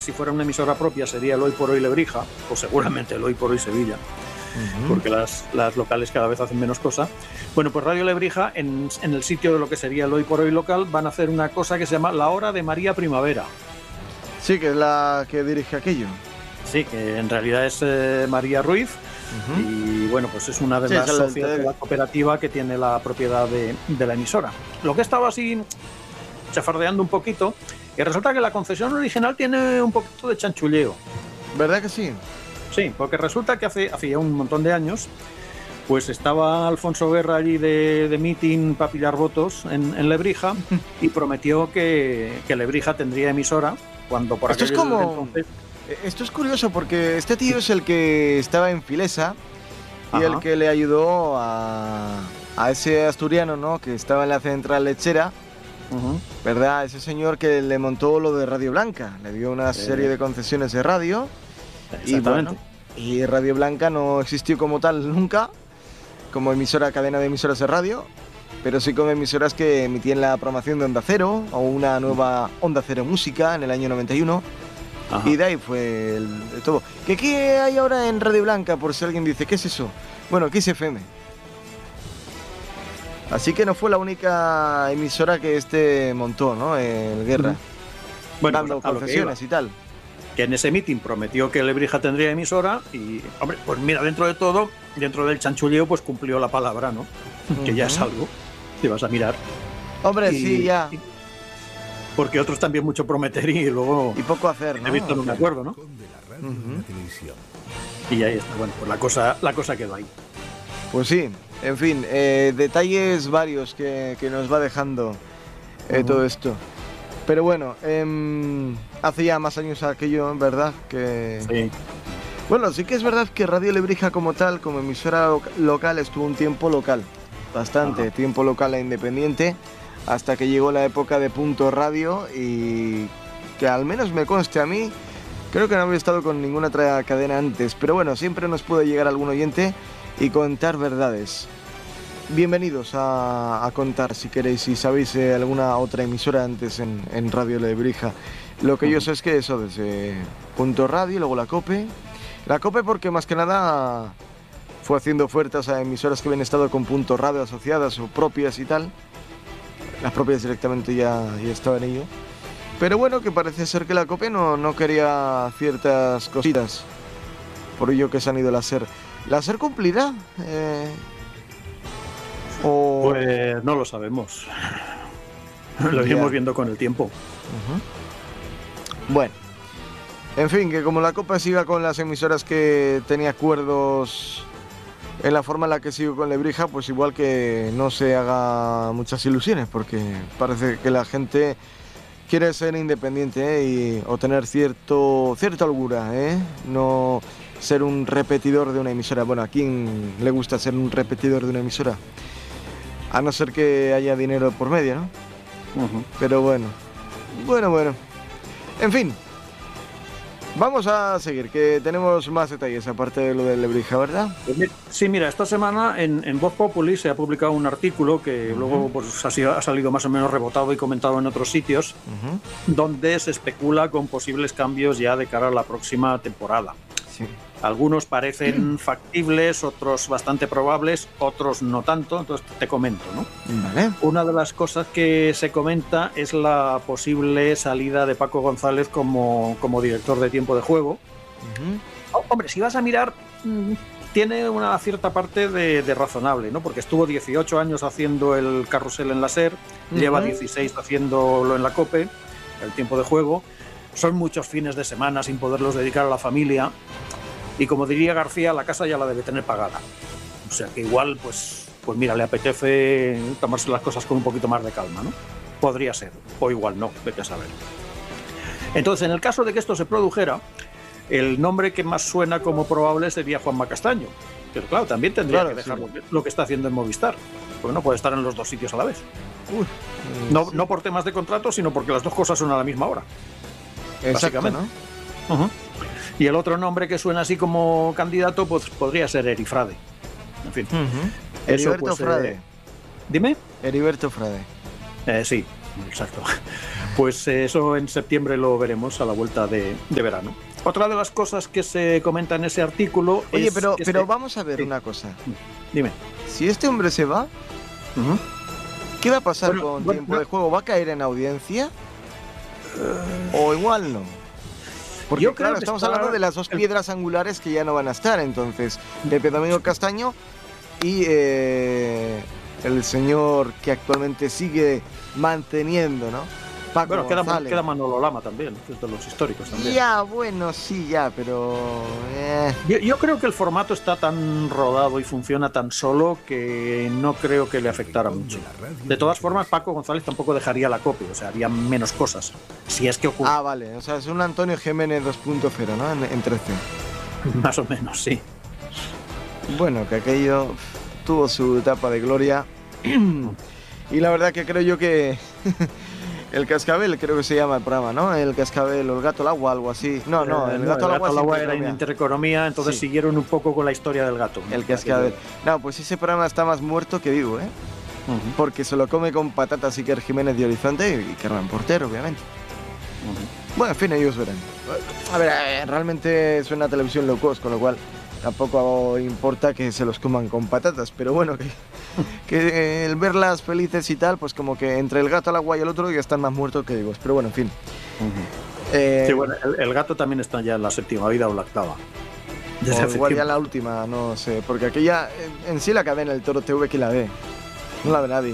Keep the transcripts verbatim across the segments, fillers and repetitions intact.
si fuera una emisora propia sería el Hoy por Hoy Lebrija, o seguramente el Hoy por Hoy Sevilla, uh-huh. porque las, las locales cada vez hacen menos cosa. Bueno, pues Radio Lebrija, en, en el sitio de lo que sería el Hoy por Hoy local, van a hacer una cosa que se llama La Hora de María Primavera. Sí, que es la que dirige aquello. Sí, que en realidad es eh, María Ruiz, uh-huh. y bueno, pues es una de sí, las socios de la cooperativa que tiene la propiedad de, de la emisora. Lo que estaba así chafardeando un poquito, y resulta que la concesión original tiene un poquito de chanchulleo. ¿Verdad que sí? Sí, porque resulta que hace, hace ya un montón de años, pues estaba Alfonso Guerra allí de, de meeting para pillar votos en, en Lebrija y prometió que, que Lebrija tendría emisora cuando por Esto es como... Entonces... Esto es curioso porque este tío es el que estaba en Filesa y Ajá. el que le ayudó a, a ese asturiano, ¿no? Que estaba en la central lechera, uh-huh. ¿verdad? Ese señor que le montó lo de Radio Blanca, le dio una sí. serie de concesiones de radio y bueno, y Radio Blanca no existió como tal nunca, como emisora, cadena de emisoras de radio, pero sí como emisoras que emitían la programación de Onda Cero o una nueva Onda Cero Música en el año noventa y uno. Ajá. Y de ahí fue el, el todo. ¿Qué, ¿Qué hay ahora en Radio Blanca? Por si alguien dice, ¿qué es eso? Bueno, Kiss F M. Así que no fue la única emisora que este montó, ¿no? El Guerra. Uh-huh. Bueno, dando pues concesiones y tal. Que en ese meeting prometió que Lebrija tendría emisora y, hombre, pues mira, dentro de todo, dentro del chanchulleo, pues cumplió la palabra, ¿no? Uh-huh. Que ya es algo. Te vas a mirar. Hombre, y, sí, ya. Y, porque otros también mucho prometer y luego y poco hacer, ¿no? He visto en un acuerdo, ¿no? Uh-huh. Y ahí está, bueno, pues la cosa, la cosa quedó ahí. Pues sí, en fin, eh, detalles varios que, que nos va dejando eh, uh-huh. todo esto. Pero bueno, eh, hace ya más años aquello, ¿verdad? Que... Sí. Bueno, sí que es verdad que Radio Lebrija como tal, como emisora local, estuvo un tiempo local, bastante uh-huh. tiempo local e independiente, hasta que llegó la época de Punto Radio y que al menos me conste a mí, creo que no había estado con ninguna otra cadena antes, pero bueno, siempre nos puede llegar algún oyente y contar verdades. Bienvenidos a, a contar, si queréis, si sabéis eh, alguna otra emisora antes en, en Radio Lebrija. Lo que uh-huh. yo sé es que eso, desde Punto Radio, luego la COPE, la COPE porque más que nada fue haciendo ofertas a emisoras que habían estado con Punto Radio asociadas o propias y tal. Las propias directamente ya, ya estaban en ello. Pero bueno, que parece ser que la COPE no, no quería ciertas cositas. Por ello que se han ido la SER. ¿La SER cumplirá? Eh, o... Pues no lo sabemos. Lo iremos ya. viendo con el tiempo. Uh-huh. Bueno. En fin, que como la COPE siga con las emisoras que tenía acuerdos... en la forma en la que sigo con Lebrija, pues igual que no se haga muchas ilusiones, porque parece que la gente quiere ser independiente ¿eh? y, o tener cierto, cierta holgura, ¿eh? No ser un repetidor de una emisora. Bueno, ¿a quién le gusta ser un repetidor de una emisora? A no ser que haya dinero por medio, ¿no? Uh-huh. Pero bueno, bueno, bueno. En fin. Vamos a seguir, que tenemos más detalles aparte de lo de Lebrija, ¿verdad? Sí, mira, esta semana en, en Voz Populi se ha publicado un artículo que uh-huh. luego pues, ha, sido, ha salido más o menos rebotado y comentado en otros sitios, uh-huh. donde se especula con posibles cambios ya de cara a la próxima temporada. Sí. Algunos parecen factibles, otros bastante probables, otros no tanto, entonces te comento, ¿no? Vale. Una de las cosas que se comenta es la posible salida de Paco González como, como director de Tiempo de Juego. Uh-huh. Oh, hombre, si vas a mirar, tiene una cierta parte de, de razonable, ¿no? Porque estuvo dieciocho años haciendo el carrusel en la SER, uh-huh. lleva dieciséis haciéndolo en la COPE, el Tiempo de Juego. Son muchos fines de semana sin poderlos dedicar a la familia. Y como diría García, la casa ya la debe tener pagada. O sea que igual, pues, pues mira, le apetece tomarse las cosas con un poquito más de calma, ¿no? Podría ser, o igual no, vete a saber. Entonces, en el caso de que esto se produjera, el nombre que más suena como probable sería Juanma Castaño. Pero claro, también tendría claro, que dejar sí. lo que está haciendo en Movistar, porque no puede estar en los dos sitios a la vez. Uy, no, sí. no por temas de contrato, sino porque las dos cosas son a la misma hora. Exacto, básicamente. ¿No? Uh-huh. Y el otro nombre que suena así como candidato pues podría ser Eri Frade. En fin. Uh-huh. Eso, Heriberto pues, Frade. Eh, ¿Dime? Heriberto Frade. Eh, sí, exacto. Pues eso en septiembre lo veremos a la vuelta de, de verano. Otra de las cosas que se comenta en ese artículo Oye, es... pero, que pero este... vamos a ver sí. una cosa. Dime. Si este hombre se va, Uh-huh. ¿qué va a pasar Bueno, con bueno, tiempo no. de juego? ¿Va a caer en audiencia? ¿O igual no? Porque Yo creo claro, que estamos está- hablando de las dos el- piedras angulares que ya no van a estar. Entonces, Pepe Domingo Castaño y eh, el señor que actualmente sigue manteniendo, ¿no? Paco Bueno, queda, González. queda Manolo Lama también, que es de los históricos también. Ya, bueno, sí, ya, pero... eh, Yo, yo creo que el formato está tan rodado y funciona tan solo que no creo que le afectara mucho. De todas formas, Paco González tampoco dejaría la copia, o sea, haría menos cosas. Si es que ocurre. Ah, vale, o sea, es un Antonio Jiménez dos punto cero, ¿no? En, en trece. Más o menos, sí. Bueno, que aquello tuvo su etapa de gloria. Y la verdad que creo yo que... El Cascabel, creo que se llama el programa, ¿no? El Cascabel o el Gato al Agua, algo así. No, no, el Eh, Gato al Agua, es era en Intereconomía. Intereconomía, entonces Sí. siguieron un poco con la historia del gato. ¿no? El Cascabel. No, pues ese programa está más muerto que vivo, ¿eh? Ujú, Porque se lo come con patatas Iker Jiménez de Horizonte y Kerman Porter, obviamente. ujú. Bueno, en fin, ellos verán. A ver, eh, realmente es una televisión low cost, con lo cual tampoco importa que se los coman con patatas, pero bueno, que, que eh, el verlas felices y tal, pues como que entre el Gato al Agua y el otro ya están más muertos que vivos. Pero bueno, en fin. Ujú. Eh, Sí, bueno, el, el gato también está ya en la séptima vida o la octava. Desde o hace igual ya tiempo. la última, no sé, porque aquella en, en sí la cadena el Toro T V que la ve, no la ve nadie.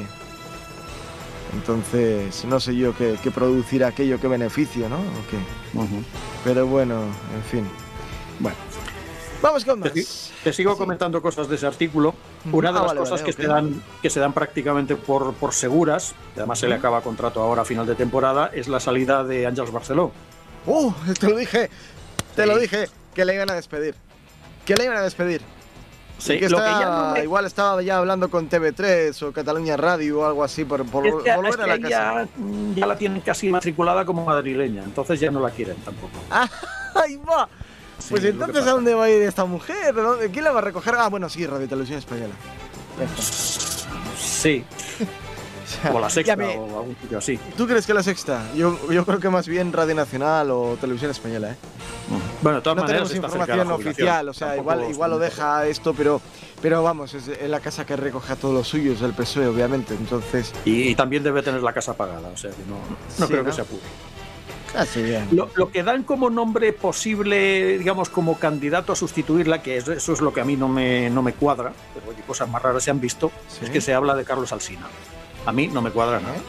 Entonces, no sé yo qué, qué producir aquello, qué beneficio, ¿no? ¿O qué? Ujú. Pero bueno, en fin. Bueno, Vamos con te, más. si- te sigo Sí. comentando cosas de ese artículo. Una de Ah, las vale, cosas vale, que, ok. se dan, que se dan prácticamente por, por seguras, y además se le Ujú. acaba contrato ahora a final de temporada, es la salida de Ángels Barceló. ¡Uh! Te lo dije, te Sí. lo dije, que le iban a despedir. Que le iban a despedir. Sí, Y que lo que está- ya no me- Igual estaba ya hablando con T V tres o Cataluña Radio o algo así por, por Es que, volver es que a la ahí casa. ya, mm, ya la tienen casi matriculada como madrileña, entonces ya no la quieren tampoco. Ah, ahí va. Sí, Pues es lo que entonces, ¿a pasa. dónde va a ir esta mujer? ¿De dónde- ¿Quién la va a recoger? Ah, bueno, sí, Radio Televisión Española. Ya está. Sí, O sea, o la ya sexta me- o algún sitio así. ¿Tú crees que la sexta? Yo, yo creo que más bien Radio Nacional o Televisión Española, ¿eh? Bueno, de todas No maneras tenemos está cerca de la información jubilación. oficial, o sea, Tampoco igual, igual lo está muy deja esto, pero, pero vamos, es en la casa que recoge a todos los suyos, el P S O E, obviamente, entonces... Y, y también debe tener la casa pagada, o sea que no, no Sí, creo ¿no? que se apure. Así bien. Lo, lo que dan como nombre posible, digamos, como candidato a sustituirla, que eso, eso es lo que a mí no me, no me cuadra, pero oye, cosas más raras se han visto, Sí. es que se habla de Carlos Alsina. A mí no me cuadra nada.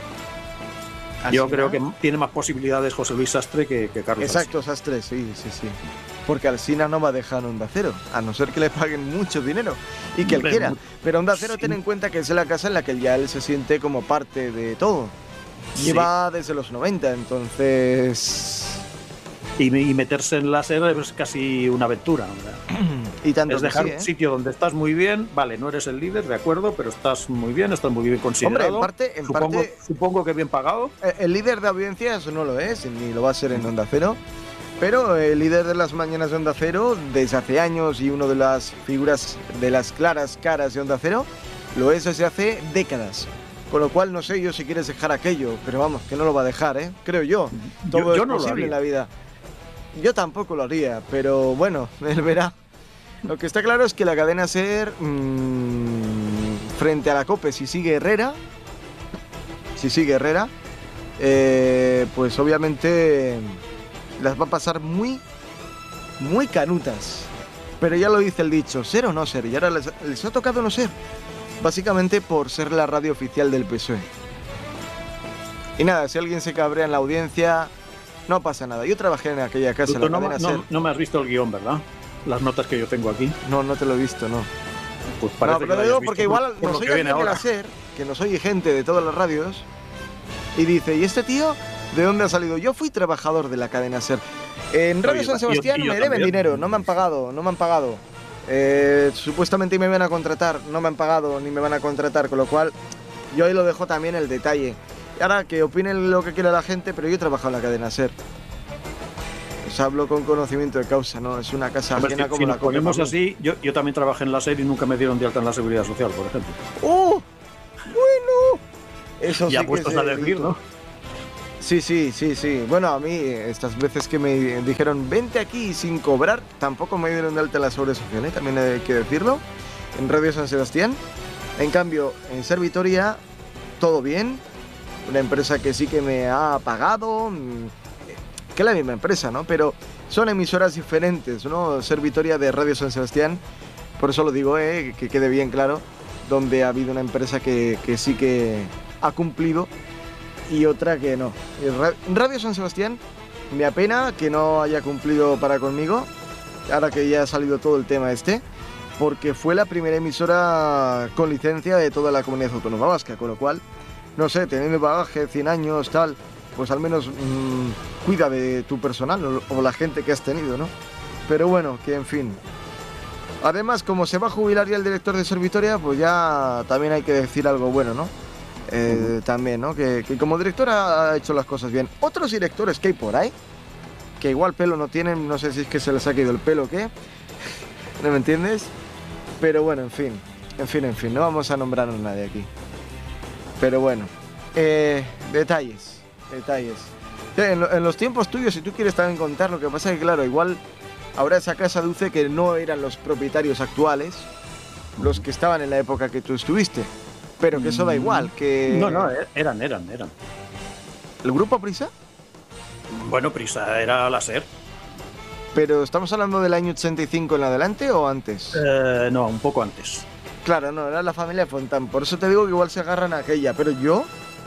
Así, Yo creo ¿no? que tiene más posibilidades José Luis Sastre que, que Carlos Exacto, esas tres, sí, sí, sí. Porque Alsina no va a dejar Onda Cero, a no ser que le paguen mucho dinero y que él Hombre, quiera. mu- Pero Onda Cero, sí. ten en cuenta que es la casa en la que ya él se siente como parte de todo. Sí. Lleva desde los noventa, entonces... Y, y meterse en la SER es casi una aventura. ¿verdad? Y tanto Es que dejar sí, un ¿eh? sitio donde estás muy bien, vale, no eres el líder, de acuerdo, pero estás muy bien, estás muy bien Hombre, considerado. en parte, en supongo, parte supongo que bien pagado. eh, el líder de audiencia eso no lo es, ni lo va a ser en Onda Cero. Pero el líder de las mañanas de Onda Cero, desde hace años y una de las figuras de las claras caras de Onda Cero, lo es desde hace décadas. Con lo cual no sé yo si quieres dejar aquello, pero vamos, que no lo va a dejar, ¿eh? Creo yo. Todo Yo- yo es no lo posible haría. en la vida. Yo tampoco lo haría, pero bueno, él verá. Lo que está claro es que la cadena SER, mmm, frente a la COPE, si sigue Herrera, si sigue Herrera, eh, pues obviamente las va a pasar muy, muy canutas. Pero ya lo dice el dicho, ser o no ser, y ahora les, les ha tocado no ser. Básicamente por ser la radio oficial del P S O E. Y nada, si alguien se cabrea en la audiencia, no pasa nada. Yo trabajé en aquella casa, Tú en la no, cadena no- SER. no me has visto el guión, ¿verdad? Las notas que yo tengo aquí. No, no te lo he visto, no. Pues parece No, que pero lo digo hayas porque visto por- igual por nos lo oye que viene alguien de la ahora. SER, que nos oye gente de todas las radios, y dice, ¿y este tío de dónde ha salido? Yo fui trabajador de la cadena SER. En Radio Oye, San y yo- Sebastián y yo me deben también. dinero, no me han pagado, no me han pagado. Eh, supuestamente me van a contratar, no me han pagado ni me van a contratar, con lo cual yo ahí lo dejo también el detalle. Y ahora que opinen lo que quiera la gente, pero yo he trabajado en la cadena SER. Os hablo con conocimiento de causa, ¿no? Es una casa Hombre, ajena si, como si la nos ponemos Coca-Cola. así, yo, yo también trabajé en la SER y nunca me dieron de alta en la Seguridad Social, por ejemplo. ¡Oh! Bueno. Eso Ya sí que puestos es a delito. decir, ¿no? Sí, sí, sí, sí. Bueno, a mí, estas veces que me dijeron, vente aquí sin cobrar, tampoco me dieron de alta la seguridad social, ¿eh? También hay que decirlo, en Radio San Sebastián. En cambio, en Ser Vitoria, todo bien. Una empresa que sí que me ha pagado, que es la misma empresa, ¿no? Pero son emisoras diferentes, ¿no? Ser Vitoria de Radio San Sebastián, por eso lo digo, ¿eh? Que quede bien claro, donde ha habido una empresa que, que sí que ha cumplido y otra que no. Radio San Sebastián, me apena que no haya cumplido para conmigo, ahora que ya ha salido todo el tema este, porque fue la primera emisora con licencia de toda la comunidad autónoma vasca, con lo cual, no sé, teniendo bagaje, cien años, tal, pues al menos mmm, cuida de tu personal o, o la gente que has tenido, ¿no? Pero bueno, que en fin. Además, como se va a jubilar ya el director de Ser Vitoria, pues ya también hay que decir algo bueno, ¿no? Eh, uh-huh. También, ¿no? Que, que como director ha hecho las cosas bien. Otros directores que hay por ahí, que igual pelo no tienen, no sé si es que se les ha caído el pelo o qué, ¿no me entiendes? Pero bueno, en fin, en fin, en fin, no vamos a nombrar a nadie aquí. Pero bueno, eh, detalles, detalles. En, lo, en los tiempos tuyos, si tú quieres también contar, lo que pasa es que claro, igual ahora esa casa Dulce que no eran los propietarios actuales, los que estaban en la época que tú estuviste. Pero que eso da igual, que... No, no, eran, eran, eran. ¿El grupo Prisa? Bueno, Prisa era la SER. ¿Pero estamos hablando del año ochenta y cinco en adelante o antes? Eh, no, un poco antes. Claro, no, era la familia Fontán. Por eso te digo que igual se agarran a aquella. Pero yo,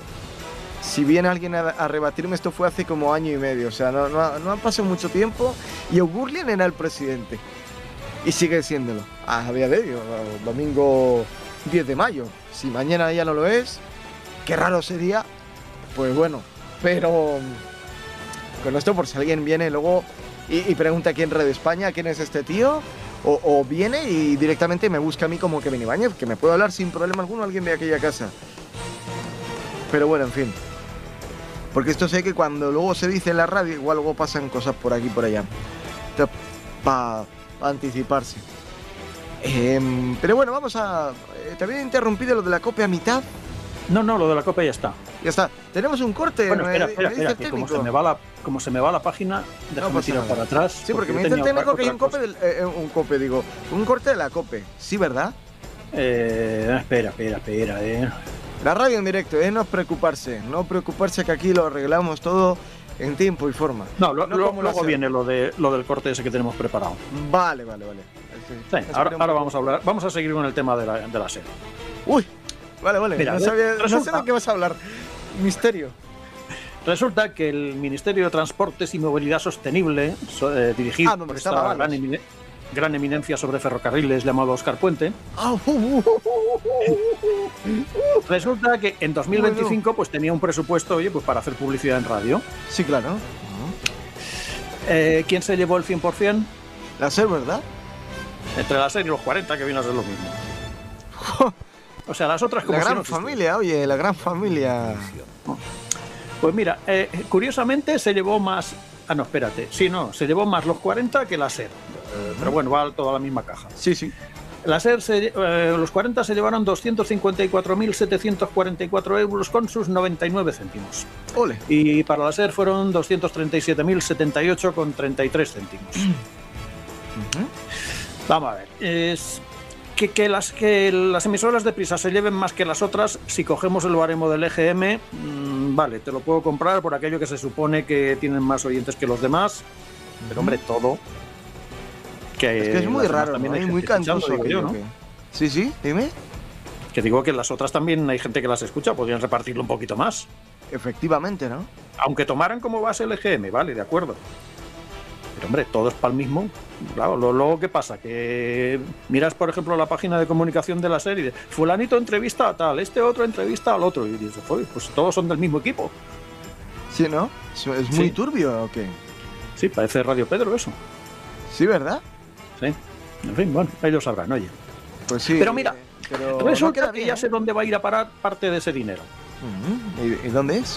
si viene alguien a, a rebatirme, esto fue hace como año y medio. O sea, no, no, no ha pasado mucho tiempo. Y O'Gurlian era el presidente. Y sigue siéndolo. A día de hoy, domingo diez de mayo. Si mañana ya no lo es, qué raro sería. Pues bueno, pero con esto por si alguien viene luego y, y pregunta aquí en Radio España quién es este tío, o, o viene y directamente me busca a mí como Kevin Ibáñez, que me puedo hablar sin problema alguno alguien de aquella casa. Pero bueno, en fin. Porque esto sé que cuando luego se dice en la radio, igual luego pasan cosas por aquí y por allá. Para pa anticiparse. Eh, pero bueno, vamos a... Eh, ¿Te había interrumpido lo de la copia a mitad? No, no, lo de la copia ya está. Ya está. Tenemos un corte. Bueno, espera, me, espera, me espera que como se me va la, como se me va la página, déjame no tirar para atrás. Sí, porque, porque me dice el técnico que hay un cope, del, eh, un cope, digo, un corte de la cope. Sí, ¿verdad? Eh, espera, espera, espera, eh. La radio en directo, eh, no preocuparse, no preocuparse que aquí lo arreglamos todo en tiempo y forma. No, lo, no lo, luego viene lo de lo del corte ese que tenemos preparado. Vale, vale, vale. Sí, ahora, ahora vamos a hablar, vamos a seguir con el tema de la, de la serie. Uy, vale, vale. Mira, no, sabía, resulta, no sé de qué vas a hablar. Misterio. Resulta que el Ministerio de Transportes y Movilidad Sostenible, so, eh, dirigido ah, por esta gran, emine, gran eminencia sobre ferrocarriles llamado Óscar Puente, oh, uh, uh, uh, uh, resulta que en dos mil veinticinco uh, uh. pues tenía un presupuesto, oye, pues para hacer publicidad en radio. Sí, claro. Uh-huh. eh, ¿Quién se llevó el cien por ciento? La SER, ¿verdad? Entre la SER y los cuarenta, que viene a ser lo mismo. O sea, las otras como la gran no familia, oye, la gran familia. Pues mira, eh, curiosamente se llevó más... Ah, no, espérate. Sí, no, se llevó más los cuarenta que la SER. Eh, pero bueno, va toda la misma caja. Sí, sí. La SER, se, eh, los cuarenta se llevaron doscientos cincuenta y cuatro mil setecientos cuarenta y cuatro euros con sus noventa y nueve céntimos. Ole. Y para la SER fueron doscientos treinta y siete mil setenta y ocho con treinta y tres céntimos. Uh-huh. Vamos a ver. Es... Que, que, las, que las emisoras de Prisa se lleven más que las otras, si cogemos el baremo del E G M, mmm, vale, te lo puedo comprar por aquello que se supone que tienen más oyentes que los demás, pero hombre, todo... Que es que es muy raro, también ¿no? Hay muy cantoso, que yo, ¿no? Que... Sí, sí, dime. Que digo que las otras también hay gente que las escucha, podrían repartirlo un poquito más. Efectivamente, ¿no? Aunque tomaran como base el E G M, vale, de acuerdo. Pero hombre, todo es para el mismo. Claro, luego, ¿qué pasa? Que miras, por ejemplo, la página de comunicación de la serie, fulanito entrevista a tal, este otro entrevista al otro, y dices, joder, pues todos son del mismo equipo. Sí, ¿no? ¿Es muy sí. turbio o qué? Sí, parece Radio Pedro eso. Sí, ¿verdad? Sí. En fin, bueno, ellos sabrán, oye. Pues sí. Pero mira, pero resulta no que bien, ya ¿eh? sé dónde va a ir a parar parte de ese dinero. Uh-huh. ¿Y, ¿Y dónde es?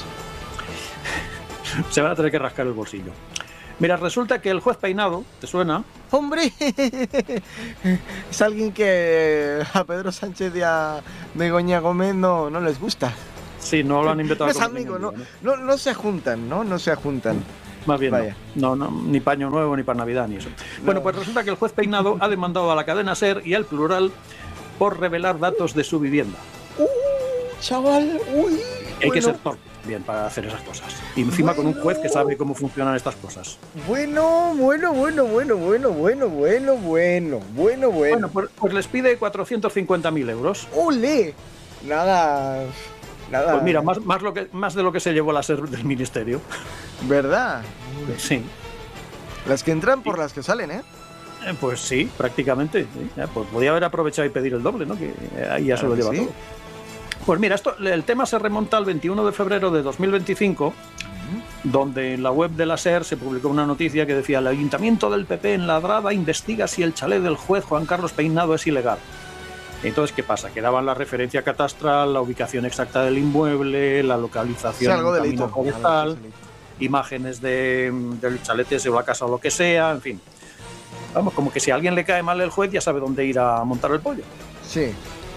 Se van a tener que rascar el bolsillo. Mira, resulta que el juez Peinado, ¿te suena? ¡Hombre! Es alguien que a Pedro Sánchez y a Begoña Gómez no, no les gusta. Sí, no lo han inventado. No es amigo, no, no, no se juntan, ¿no? No se juntan. Más bien, no. No, no, ni paño nuevo, ni para Navidad, ni eso. No. Bueno, pues resulta que el juez Peinado ha demandado a la cadena SER y al Plural por revelar datos de su vivienda. ¡Uh, chaval! ¡Uy! Hay bueno. que ser torpe bien para hacer esas cosas. Y encima bueno. con un juez que sabe cómo funcionan estas cosas. Bueno, bueno, bueno, bueno, bueno, bueno, bueno, bueno, bueno, bueno. Bueno, pues, pues les pide cuatrocientos cincuenta mil euros. ¡Ole! Nada... Nada. Pues mira, más, más, lo que, más de lo que se llevó la SER del ministerio. ¿Verdad? Sí. Las que entran por sí. las que salen, ¿eh? eh pues sí, prácticamente. Sí. Ya, pues podía haber aprovechado y pedir el doble, ¿no? Que ahí ya claro se lo lleva sí. todo. Pues mira, esto, el tema se remonta al veintiuno de febrero de dos mil veinticinco, uh-huh. donde en la web de la SER se publicó una noticia que decía: el Ayuntamiento del P P en Ladrada investiga si el chalet del juez Juan Carlos Peinado es ilegal. Entonces, ¿qué pasa? Que daban la referencia catastral, la ubicación exacta del inmueble, la localización sí, algo del delito, camino forestal, imágenes de, del chalet de la casa o lo que sea, en fin. Vamos, como que si a alguien le cae mal el juez ya sabe dónde ir a montar el pollo. Sí.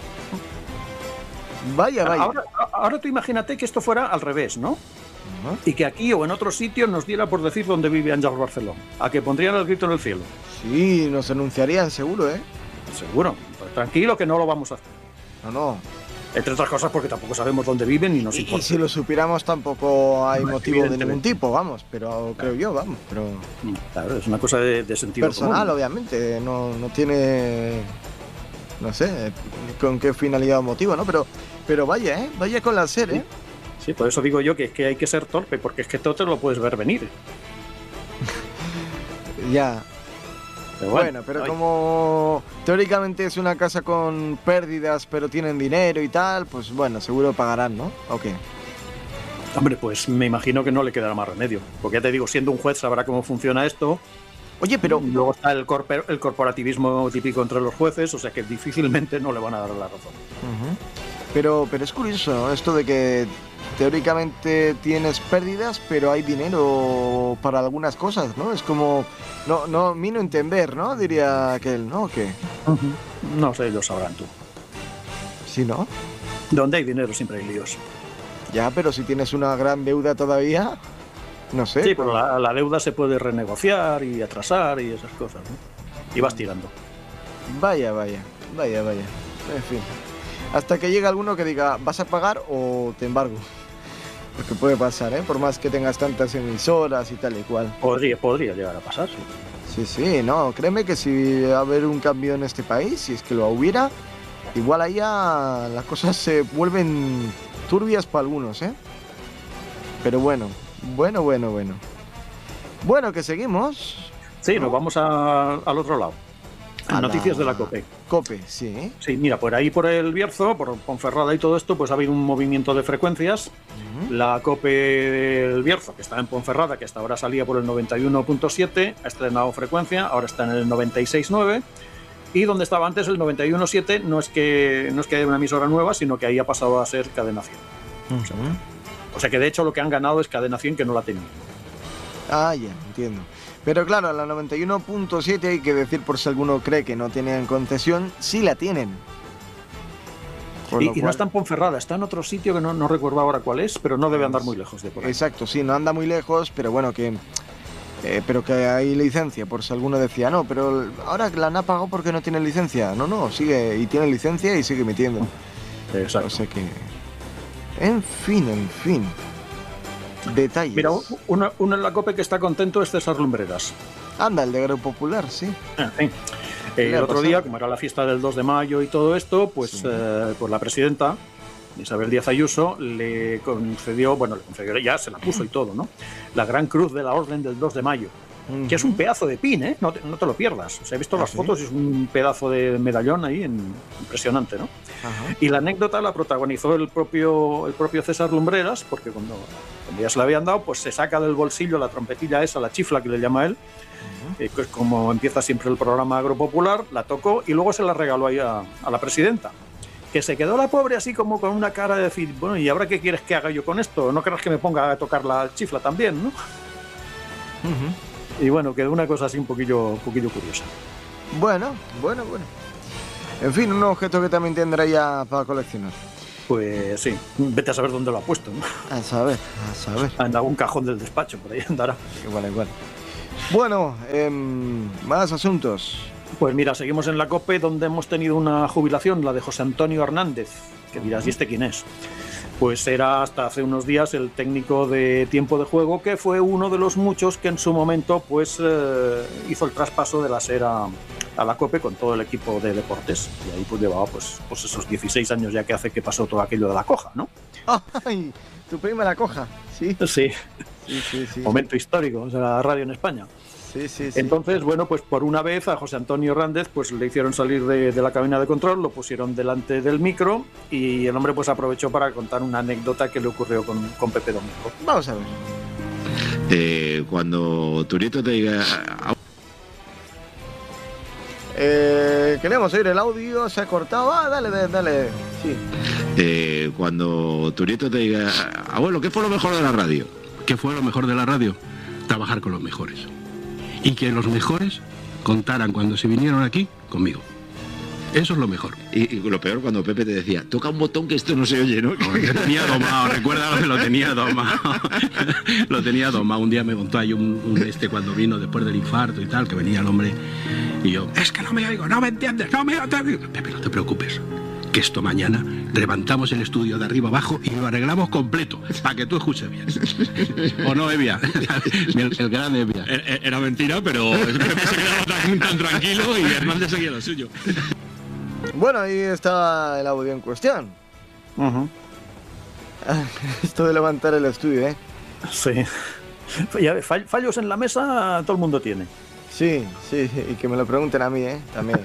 Vaya, vaya. Ahora, ahora tú imagínate que esto fuera al revés, ¿no? Uh-huh. Y que aquí o en otro sitio nos diera por decir dónde vive Ángel Barceló. A que pondrían el grito en el cielo. Sí, nos anunciarían seguro, ¿eh? Seguro. Pues tranquilo que no lo vamos a hacer. No, no. Entre otras cosas porque tampoco sabemos dónde viven y nos y, importa. Y si lo supiéramos tampoco hay no, motivo de ningún tipo, vamos. Pero claro. creo yo, vamos. Pero claro, es una cosa de, de sentido personal, común. Obviamente. No, no tiene... No sé con qué finalidad o motivo, ¿no? Pero, pero vaya, ¿eh? Vaya con la SER, ¿eh? Sí. sí, por eso digo yo que es que hay que ser torpe, porque es que todo te lo puedes ver venir. Ya. Pero bueno, bueno, pero ay. como teóricamente es una casa con pérdidas, pero tienen dinero y tal, pues bueno, seguro pagarán, ¿no? ¿O qué? Hombre, pues me imagino que no le quedará más remedio. Porque ya te digo, siendo un juez sabrá cómo funciona esto. Oye, pero... Luego está el, corpor- el corporativismo típico entre los jueces, o sea que difícilmente no le van a dar la razón. Uh-huh. Pero, pero es curioso, ¿no? Esto de que teóricamente tienes pérdidas, pero hay dinero para algunas cosas, ¿no? Es como... No, no, mi no entender, ¿no? Diría aquel, ¿no? ¿Qué? Uh-huh. No sé, ellos sabrán tú. ¿Sí, no? Donde hay dinero siempre hay líos. Ya, pero si tienes una gran deuda todavía... No sé. Sí, pero la, la deuda se puede renegociar y atrasar y esas cosas, ¿no? Y vas tirando. Vaya, vaya, vaya, vaya. En fin. Hasta que llegue alguno que diga, ¿vas a pagar o te embargo? Porque puede pasar, ¿eh? Por más que tengas tantas emisoras y tal y cual. Podría, podría llegar a pasar, sí. Sí, sí, no. Créeme que si va a haber un cambio en este país, si es que lo hubiera, igual ahí ya las cosas se vuelven turbias para algunos, ¿eh? Pero bueno. Bueno, bueno, bueno. Bueno, que seguimos. Sí, ¿no? Nos vamos a, al otro lado. A Noticias la... de la COPE. COPE, sí. Sí, mira, por ahí por el Bierzo, por Ponferrada y todo esto, pues ha habido un movimiento de frecuencias. Uh-huh. La COPE del Bierzo, que está en Ponferrada, que hasta ahora salía por el noventa y uno punto siete, ha estrenado frecuencia, ahora está en el noventa y seis punto nueve. Y donde estaba antes el noventa y uno punto siete, no es que no es que haya una emisora nueva, sino que ahí ha pasado a ser Cadena cien. Uh-huh. O sea, O sea que de hecho lo que han ganado es Cadena cien, que no la tenía. Ah, ya, entiendo. Pero claro, a la noventa y uno punto siete hay que decir, por si alguno cree que no tenían concesión, sí la tienen. Y, cual... y no está en Ponferrada, está en otro sitio que no, no recuerdo ahora cuál es, pero no debe andar muy lejos de por ahí. Exacto, sí, no anda muy lejos, pero bueno, que eh, pero que hay licencia, por si alguno decía, no, pero ahora la han apagado porque no tiene licencia. No, no, sigue y tiene licencia y sigue emitiendo. Exacto. O sea que... En fin, en fin. Detalles. Mira, uno, uno en la COPE que está contento es César Lumbreras. Anda, el de Grupo Popular, sí. En fin. Eh, el otro día, como era la fiesta del dos de mayo y todo esto, pues, sí. eh, pues la presidenta, Isabel Díaz Ayuso, le concedió, bueno, le concedió, ya se la puso y todo, ¿no? La Gran Cruz de la Orden del dos de mayo. Uh-huh. Que es un pedazo de pin, ¿eh? No te, no te lo pierdas. O sea, he visto ¿Ah, las sí? fotos y es un pedazo de medallón ahí, en, impresionante, ¿no? Uh-huh. Y la anécdota la protagonizó el propio, el propio César Lumbreras, porque cuando, cuando ya se la habían dado, pues se saca del bolsillo la trompetilla esa, la chifla que le llama él, uh-huh. eh, que es como empieza siempre el programa agropopular, la tocó y luego se la regaló ahí a, a la presidenta. Que se quedó la pobre así como con una cara de decir, bueno, ¿y ahora qué quieres que haga yo con esto? No querrás que me ponga a tocar la chifla también, ¿no? Uh-huh. Y bueno, quedó una cosa así un poquillo, un poquillo curiosa. Bueno, bueno, bueno. En fin, un objeto que también tendrá ya para coleccionar. Pues sí, vete a saber dónde lo ha puesto, ¿no? A saber, a saber. En algún cajón del despacho, por ahí andará. Igual, igual. Bueno, eh, más asuntos. Pues mira, seguimos en la COPE, donde hemos tenido una jubilación, la de José Antonio Hernández, que dirás, ¿y este quién es? Pues era hasta hace unos días el técnico de tiempo de juego, que fue uno de los muchos que en su momento pues eh, hizo el traspaso de la SER a, a la COPE con todo el equipo de deportes. Y ahí pues llevaba pues, pues esos dieciséis años ya que hace que pasó todo aquello de la coja, ¿no? ¡Ay! Tu prima la coja, sí. Sí, sí, sí, sí momento sí. histórico de la radio en España. Sí, sí, sí. Entonces, bueno, pues por una vez a José Antonio Hernández pues le hicieron salir de, de la cabina de control, lo pusieron delante del micro y el hombre pues aprovechó para contar una anécdota que le ocurrió con, con Pepe Domingo. Vamos a ver. Eh, cuando Turieto te diga... Eh, queremos oír el audio, se ha cortado. Ah, dale, dale, dale. Sí. Eh, cuando Turieto te diga... Abuelo, ¿qué fue lo mejor de la radio? ¿Qué fue lo mejor de la radio? Trabajar con los mejores. Y que los mejores contaran cuando se vinieron aquí conmigo. Eso es lo mejor. Y, y lo peor cuando Pepe te decía, toca un botón que esto no se oye, ¿no? No, lo tenía domado, recuerda que lo tenía domado. Lo tenía domado. Un día me contó ahí un, un este cuando vino después del infarto y tal, que venía el hombre y yo, es que no me oigo, no me entiendes, no me oigo. Pepe, no te preocupes, que esto mañana levantamos el estudio de arriba abajo y lo arreglamos completo, para que tú escuches bien. ¿O no, Evia? El, el gran Evia. Era mentira, pero Pepe se quedaba tan, tan tranquilo y Hernández seguía lo suyo. Bueno, ahí está el audio en cuestión. Uh-huh. Esto de levantar el estudio, ¿eh? Sí. Fallos en la mesa todo el mundo tiene. Sí, sí, y que me lo pregunten a mí, ¿eh? También.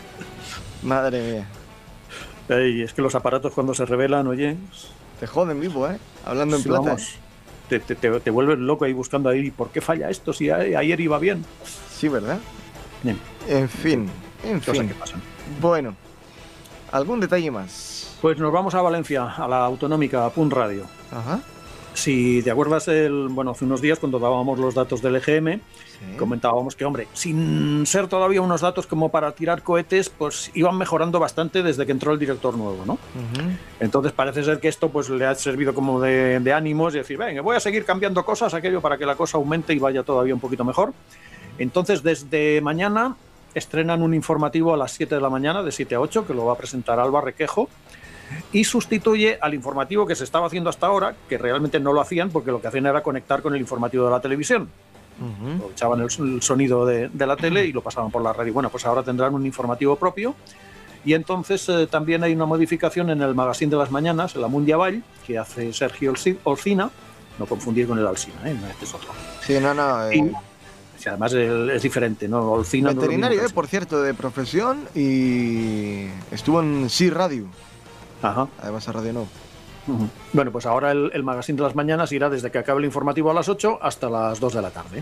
Madre mía. Ey, es que los aparatos cuando se revelan, oye... Te joden vivo, ¿eh? Hablando en sí, plata. Vamos, ¿eh? te, te, te, te vuelves loco ahí buscando ahí, ¿por qué falla esto si ayer iba bien? Sí, ¿verdad? Bien. En fin, en Cosas fin. que pasan. Bueno, ¿algún detalle más? Pues nos vamos a Valencia, a la autonómica, a Punt Radio. Ajá. Si te acuerdas, el, bueno, hace unos días cuando dábamos los datos del E G M, sí. Comentábamos que, hombre, sin ser todavía unos datos como para tirar cohetes, pues iban mejorando bastante desde que entró el director nuevo, ¿no? Uh-huh. Entonces parece ser que esto pues le ha servido como de, de ánimos y decir, venga, voy a seguir cambiando cosas, aquello para que la cosa aumente y vaya todavía un poquito mejor. Entonces, desde mañana estrenan un informativo a las siete de la mañana, de siete a ocho, que lo va a presentar Alba Requejo, y sustituye al informativo que se estaba haciendo hasta ahora, que realmente no lo hacían porque lo que hacían era conectar con el informativo de la televisión. Uh-huh. Aprovechaban el, el sonido de, de la tele y lo pasaban por la radio. Bueno, pues ahora tendrán un informativo propio y entonces eh, también hay una modificación en el magazine de las mañanas, el Amunt i Avall, que hace Sergio Olcina, no confundir con el Alsina, ¿eh? Este es otro. Sí, no, no... Eh... Y, sí, además el, es diferente, ¿no? Olcina veterinario, no eh, por cierto, de profesión y estuvo en Sí Radio. Ajá. Además a Radio No. Uh-huh. Bueno, pues ahora el, el magazine de las mañanas irá desde que acabe el informativo a las ocho hasta las dos de la tarde.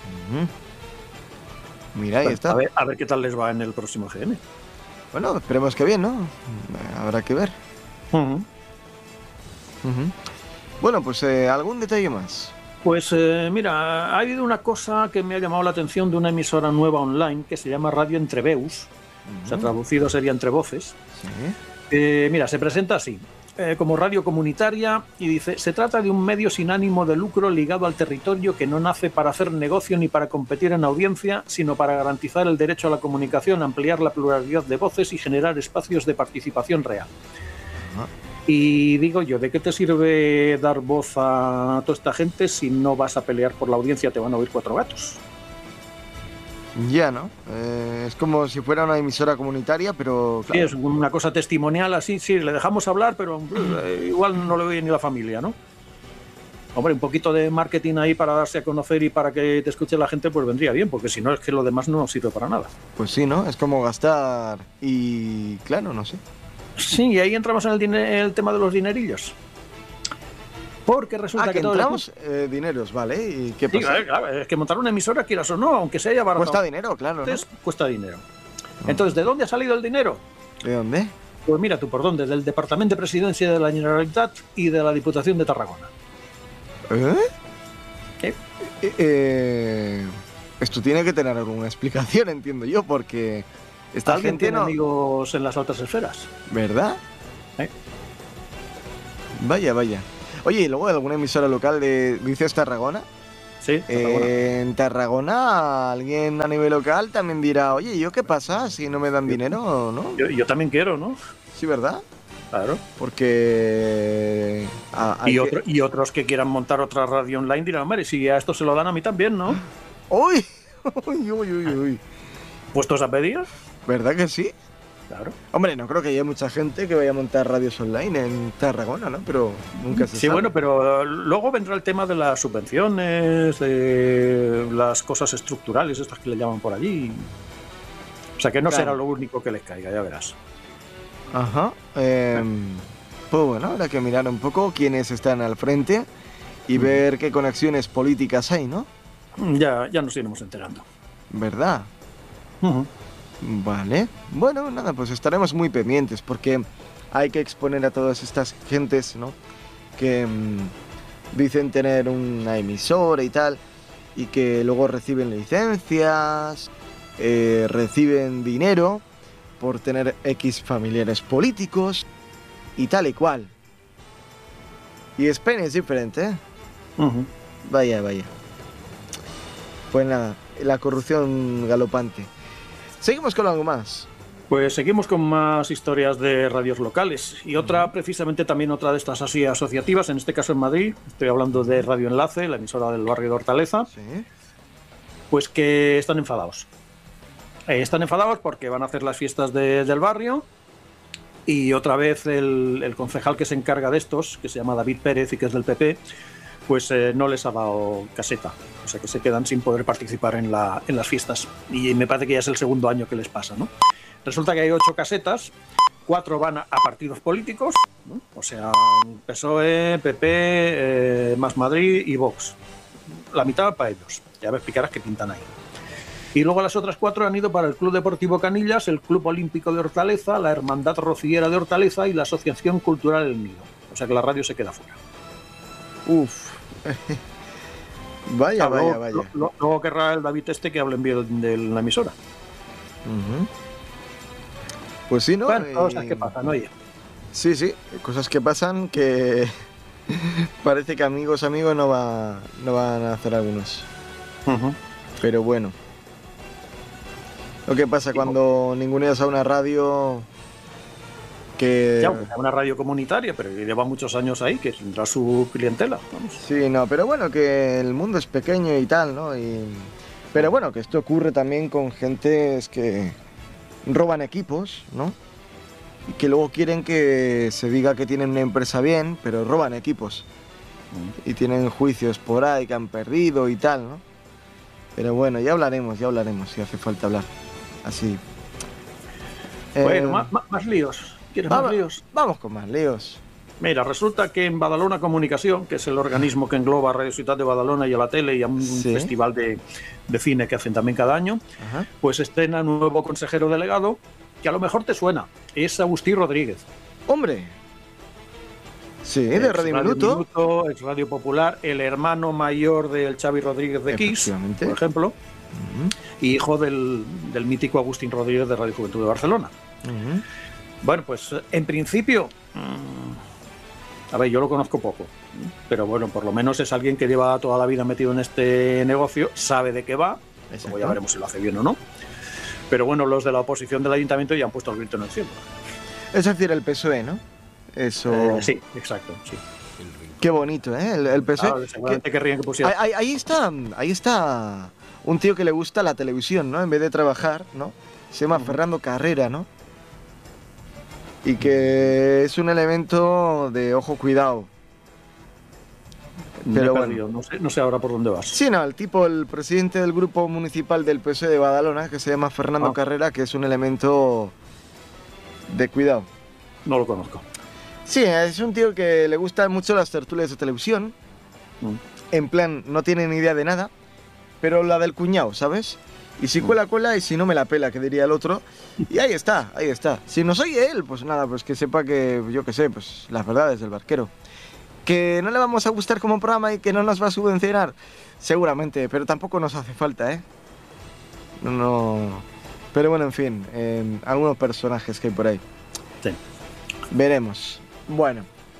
Uh-huh. Mira, ahí bueno, está. A ver, a ver qué tal les va en el próximo G M. Bueno, esperemos que bien, ¿no? Habrá que ver. Uh-huh. Uh-huh. Bueno, pues eh, ¿algún detalle más? Pues eh, mira, ha habido una cosa que me ha llamado la atención de una emisora nueva online que se llama Radio Entreveus. Uh-huh. O sea, traducido sería Entre Voces. Sí. Eh, mira, se presenta así, eh, como radio comunitaria y dice, se trata de un medio sin ánimo de lucro ligado al territorio que no nace para hacer negocio ni para competir en audiencia, sino para garantizar el derecho a la comunicación, ampliar la pluralidad de voces y generar espacios de participación real. Uh-huh. Y digo yo, ¿de qué te sirve dar voz a toda esta gente si no vas a pelear por la audiencia? Te van a oír cuatro gatos. Ya, ¿no? Eh, es como si fuera una emisora comunitaria, pero... Claro. Sí, es una cosa testimonial así, sí, le dejamos hablar, pero eh, igual no le oye ni la familia, ¿no? Hombre, un poquito de marketing ahí para darse a conocer y para que te escuche la gente, pues vendría bien, porque si no es que lo demás no sirve para nada. Pues sí, ¿no? Es como gastar y... claro, no sé. Sí, y ahí entramos en el, dine- el tema de los dinerillos. Porque resulta ah, que, que entramos todo el... eh, dineros, ¿vale? ¿Y qué pasa? Sí, claro, es que montar una emisora, quieras o no, aunque sea barato. Cuesta dinero, claro, ¿no? Cuesta dinero. Entonces, ¿de dónde ha salido el dinero? ¿De dónde? Pues mira tú, ¿por dónde? Del Departamento de Presidencia de la Generalitat y de la Diputación de Tarragona. ¿Eh? ¿Qué? Eh, eh, esto tiene que tener alguna explicación, entiendo yo, porque... Esta ¿Alguien gente tiene no... amigos en las altas esferas? ¿Verdad? ¿Eh? Vaya, vaya. Oye, ¿y luego alguna emisora local de, dices Tarragona? Sí, Tarragona. Eh, en Tarragona alguien a nivel local también dirá, oye, ¿yo qué pasa si no me dan dinero, no? Yo, yo también quiero, ¿no? Sí, ¿verdad? Claro. Porque... a- hay Y, que- otro- y otros que quieran montar otra radio online dirán, hombre, si a esto se lo dan a mí también, ¿no? ¡Uy! ¡Uy, uy, uy, uy! ¿Puestos a pedir? ¿Verdad que sí? Claro. Hombre, no creo que haya mucha gente que vaya a montar radios online en Tarragona, ¿no? Pero nunca se Sí, sabe. bueno, pero luego vendrá el tema de las subvenciones, de las cosas estructurales, estas que le llaman por allí. O sea que no Claro. será lo único que les caiga, ya verás. Ajá. eh, pues bueno, habrá que mirar un poco quiénes están al frente y ver qué conexiones políticas hay, ¿no? Ya, ya nos iremos enterando. ¿Verdad? Ujú. Vale. Bueno, nada, pues estaremos muy pendientes porque hay que exponer a todas estas gentes, ¿no? Que mm, dicen tener una emisora y tal y que luego reciben licencias, eh, reciben dinero por tener X familiares políticos y tal y cual. Y España es diferente, ¿eh? Ujú. Vaya, vaya. Pues nada, la corrupción galopante. Seguimos con algo más. Pues seguimos con más historias de radios locales y otra, precisamente también otra de estas así asociativas, en este caso en Madrid, estoy hablando de Radio Enlace, la emisora del barrio de Hortaleza, Sí. pues que están enfadados. Eh, están enfadados porque van a hacer las fiestas de- del barrio y otra vez el, el concejal que se encarga de estos, que se llama David Pérez y que es del P P, pues eh, no les ha dado caseta. O sea que se quedan sin poder participar en, la, en las fiestas. Y me parece que ya es el segundo año que les pasa, ¿no? Resulta que hay ocho casetas, cuatro van a, a partidos políticos, ¿no? O sea, P S O E, P P, eh, Más Madrid y Vox. La mitad para ellos. Ya me explicarás qué pintan ahí. Y luego las otras cuatro han ido para el Club Deportivo Canillas, el Club Olímpico de Hortaleza, la Hermandad Rociera de Hortaleza y la Asociación Cultural El Nido. O sea que la radio se queda fuera. Uf. Vaya, Ah, vaya, luego, vaya. lo- lo- luego querrá el David este que hablen bien de la emisora. Ujú. Pues sí, ¿no? Bueno, Y- cosas que pasan, oye. Sí, sí, cosas que pasan que parece que amigos, amigos no, va, no van a hacer algunos. Ujú. Pero bueno. Lo que pasa cuando ninguneas a una radio que... Ya, pues, una radio comunitaria, pero que lleva muchos años ahí, que tendrá su clientela. Vamos. Sí, no, pero bueno, que el mundo es pequeño y tal, ¿no? Y... Pero bueno, que esto ocurre también con gentes que roban equipos, ¿no? Y que luego quieren que se diga que tienen una empresa bien, pero roban equipos. Y tienen juicios por ahí que han perdido y tal, ¿no? Pero bueno, ya hablaremos, ya hablaremos, si hace falta hablar. Así. Bueno, Eh, más, más- más líos. ¿Quieres vamos, más líos? vamos con más líos. Mira, resulta que en Badalona Comunicación, que es el organismo que engloba a Radio Ciudad de Badalona y a la tele y a un Sí. festival de, de cine que hacen también cada año, Ajá. pues estrena nuevo consejero delegado, que a lo mejor te suena, es Agustín Rodríguez. ¡Hombre! Sí, de Ex Radio Minuto. Minuto, ex Radio Popular, el hermano mayor del Xavi Rodríguez de Kiss, Efectivamente. por ejemplo, Ujú, y hijo del, del mítico Agustín Rodríguez de Radio Juventud de Barcelona. ujú. Bueno, pues en principio, mm, a ver, yo lo conozco poco, pero bueno, por lo menos es alguien que lleva toda la vida metido en este negocio, sabe de qué va, Exacto. luego ya veremos si lo hace bien o no. Pero bueno, los de la oposición del ayuntamiento ya han puesto el grito en el cielo. Es decir, el P S O E, ¿no? Eso. Eh, sí, exacto, sí. Qué bonito, ¿eh? El, el P S O E. Claro, seguramente querrían que pusiera. Ahí, ahí- ahí está, ahí está un tío que le gusta la televisión, ¿no? En vez de trabajar, ¿no? Se llama Fernando Carrera, ¿no? Y que es un elemento de ojo cuidado. Me he Pero bueno. perdido, no sé, no sé ahora por dónde vas. Sí, no, el tipo, el presidente del grupo municipal del P S O E de Badalona, que se llama Fernando Ah. Carrera, que es un elemento de cuidado. No lo conozco. Sí, es un tío que le gustan mucho las tertulias de televisión. Mm. En plan, no tiene ni idea de nada, pero la del cuñado, ¿sabes? Y si cuela, cuela, y si no me la pela, que diría el otro. Y ahí está, ahí está. Si no soy él, pues nada, pues que sepa que, yo qué sé, pues las verdades del barquero. Que no le vamos a gustar como programa y que no nos va a subvencionar, seguramente, pero tampoco nos hace falta, ¿eh? No, no... Pero bueno, en fin, eh, algunos personajes que hay por ahí. Sí. Veremos. Bueno,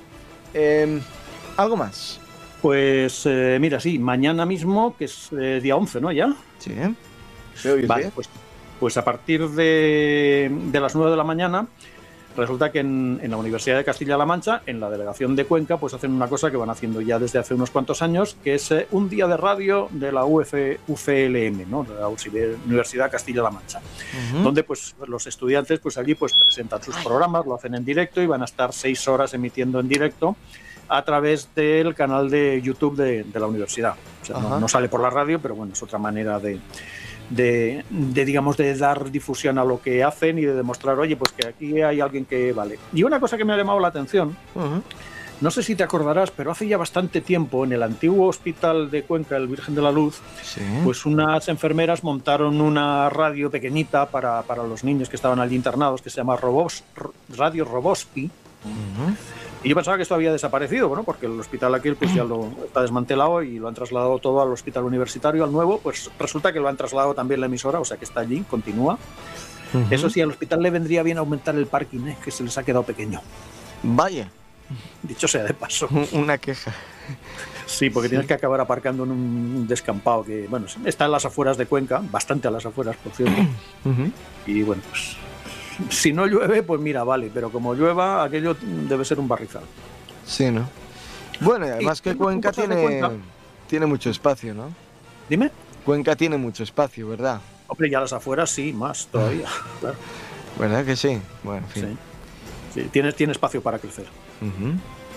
Eh, ¿Algo más? Pues eh, mira, sí, mañana mismo, que es eh, día once, ¿no? ¿Ya? Sí. ¿Me oyes Vale, bien? pues, pues a partir de, de las nueve de la mañana, resulta que en, en la Universidad de Castilla-La Mancha, en la delegación de Cuenca, pues hacen una cosa que van haciendo ya desde hace unos cuantos años, que es eh, un día de radio de la U F, U F L M, ¿no? De la Universidad Castilla-La Mancha, Uh-huh. donde pues los estudiantes pues allí pues presentan sus programas, lo hacen en directo y van a estar seis horas emitiendo en directo a través del canal de YouTube de, de la universidad. O sea, no, no sale por la radio, pero bueno, es otra manera de... De, de, digamos, de dar difusión a lo que hacen y de demostrar, oye, pues que aquí hay alguien que vale. Y una cosa que me ha llamado la atención, uh-huh. no sé si te acordarás, pero hace ya bastante tiempo, en el antiguo hospital de Cuenca, el Virgen de la Luz, sí. pues unas enfermeras montaron una radio pequeñita para, para los niños que estaban allí internados, que se llama Robos, Radio Roboski. Uh-huh. Y yo pensaba que esto había desaparecido, bueno, porque el hospital aquel pues ya lo está desmantelado y lo han trasladado todo al hospital universitario, al nuevo, pues resulta que lo han trasladado también la emisora, o sea que está allí, continúa. Uh-huh. Eso sí, al hospital le vendría bien aumentar el parking, ¿eh? Que se les ha quedado pequeño. Vaya. Dicho sea de paso. Una queja. Sí, porque sí. tienes que acabar aparcando en un descampado que, bueno, está en las afueras de Cuenca, bastante a las afueras, por cierto. Uh-huh. Y bueno, pues... si no llueve, pues mira, vale, pero como llueva, aquello debe ser un barrizal. Sí, ¿no? Bueno, y además que Cuenca tiene, Cuenca tiene mucho espacio, ¿no? Dime. Cuenca tiene mucho espacio, ¿verdad? Hombre, ya las afueras sí, más todavía, claro. ¿Verdad que sí? Bueno, en fin. Sí, sí tiene, tiene espacio para crecer. Uh-huh.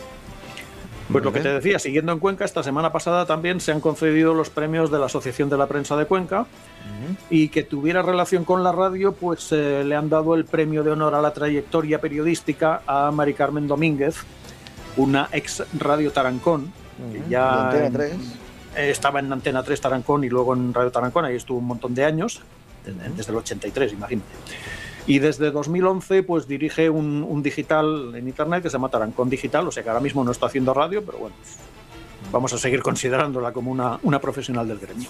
Pues vale. Lo que te decía, siguiendo en Cuenca, esta semana pasada también se han concedido los premios de la Asociación de la Prensa de Cuenca. Uh-huh. Y que tuviera relación con la radio, pues eh, le han dado el premio de honor a la trayectoria periodística a Mari Carmen Domínguez, una ex Radio Tarancón, uh-huh. que ya Antena tres. Eh, estaba en Antena tres Tarancón y luego en Radio Tarancón, ahí estuvo un montón de años, uh-huh. desde el ochenta y tres, imagínate. Y desde dos mil once pues dirige un, un digital en internet que se llama Tarancón Digital, o sea que ahora mismo no está haciendo radio, pero bueno, pues, vamos a seguir considerándola como una, una profesional del gremio.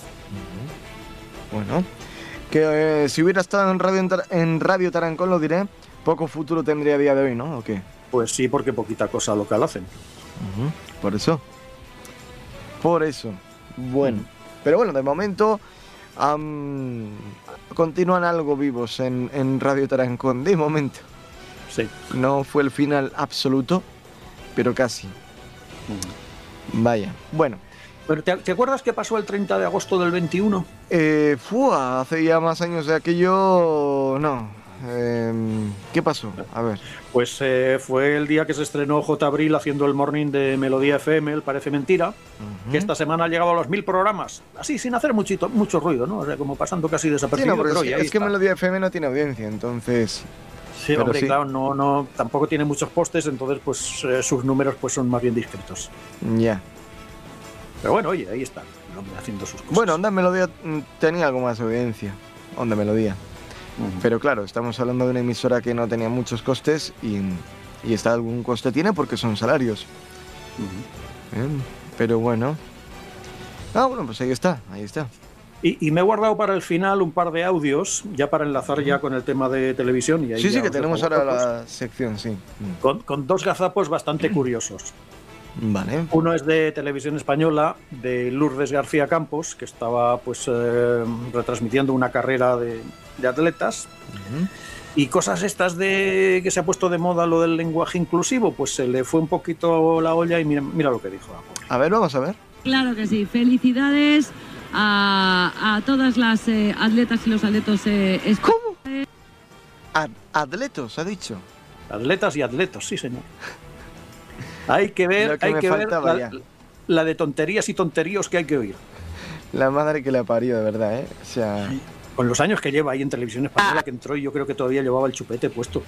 Bueno, que eh, si hubiera estado en Radio, en Radio Tarancón, lo diré, poco futuro tendría a día de hoy, ¿no? ¿O qué? Pues sí, porque poquita cosa local hacen. Uh-huh. Por eso. Por eso. Bueno, mm. pero bueno, de momento um, continúan algo vivos en, en Radio Tarancón, de momento. Sí. No fue el final absoluto, pero casi. Uh-huh. Vaya, bueno. ¿Pero te, te acuerdas qué pasó el treinta de agosto del veintiuno? Eh, fua, hace ya más años de aquello... No. Eh, ¿Qué pasó? A ver. Pues eh, fue el día que se estrenó J. Abril haciendo el morning de Melodía F M, el Parece Mentira, uh-huh. que esta semana ha llegado a los mil programas, así, sin hacer muchito, mucho ruido, ¿no? O sea, como pasando casi desapercibido. Sí, no, pero pero es, oye, es que Melodía F M no tiene audiencia, entonces... Sí, pero hombre, sí. Claro, no, no, tampoco tiene muchos postes, entonces pues eh, sus números pues son más bien discretos. Ya. Yeah. Pero bueno, oye, ahí está, el hombre haciendo sus cosas. Bueno, Onda Melodía tenía algo más de audiencia, Onda Melodía. Uh-huh. Pero claro, estamos hablando de una emisora que no tenía muchos costes y, y esta algún coste tiene porque son salarios. Uh-huh. Bien, pero bueno. Ah, bueno, pues ahí está, ahí está. Y, y me he guardado para el final un par de audios, ya para enlazar uh-huh. ya con el tema de televisión. Y ahí sí, sí, que tenemos ahora la sección, sí. Con, con dos gazapos bastante uh-huh. curiosos. Vale. Uno es de Televisión Española, de Lourdes García Campos, que estaba pues eh, retransmitiendo una carrera de, de atletas. Uh-huh. Y cosas estas de que se ha puesto de moda lo del lenguaje inclusivo, pues se le fue un poquito la olla y mira, mira lo que dijo. A ver, vamos a ver. Claro que sí. Felicidades a, a todas las eh, atletas y los atletos. Eh, ¿Cómo? Ad- atletos, ha dicho. Atletas y atletos, sí, señor. Hay que ver, que hay que ver la, ya. la de tonterías y tonteríos que hay que oír. La madre que le ha parido, de verdad, ¿eh? O sea... Con los años que lleva ahí en Televisión Española, ah. que entró y yo creo que todavía llevaba el chupete puesto.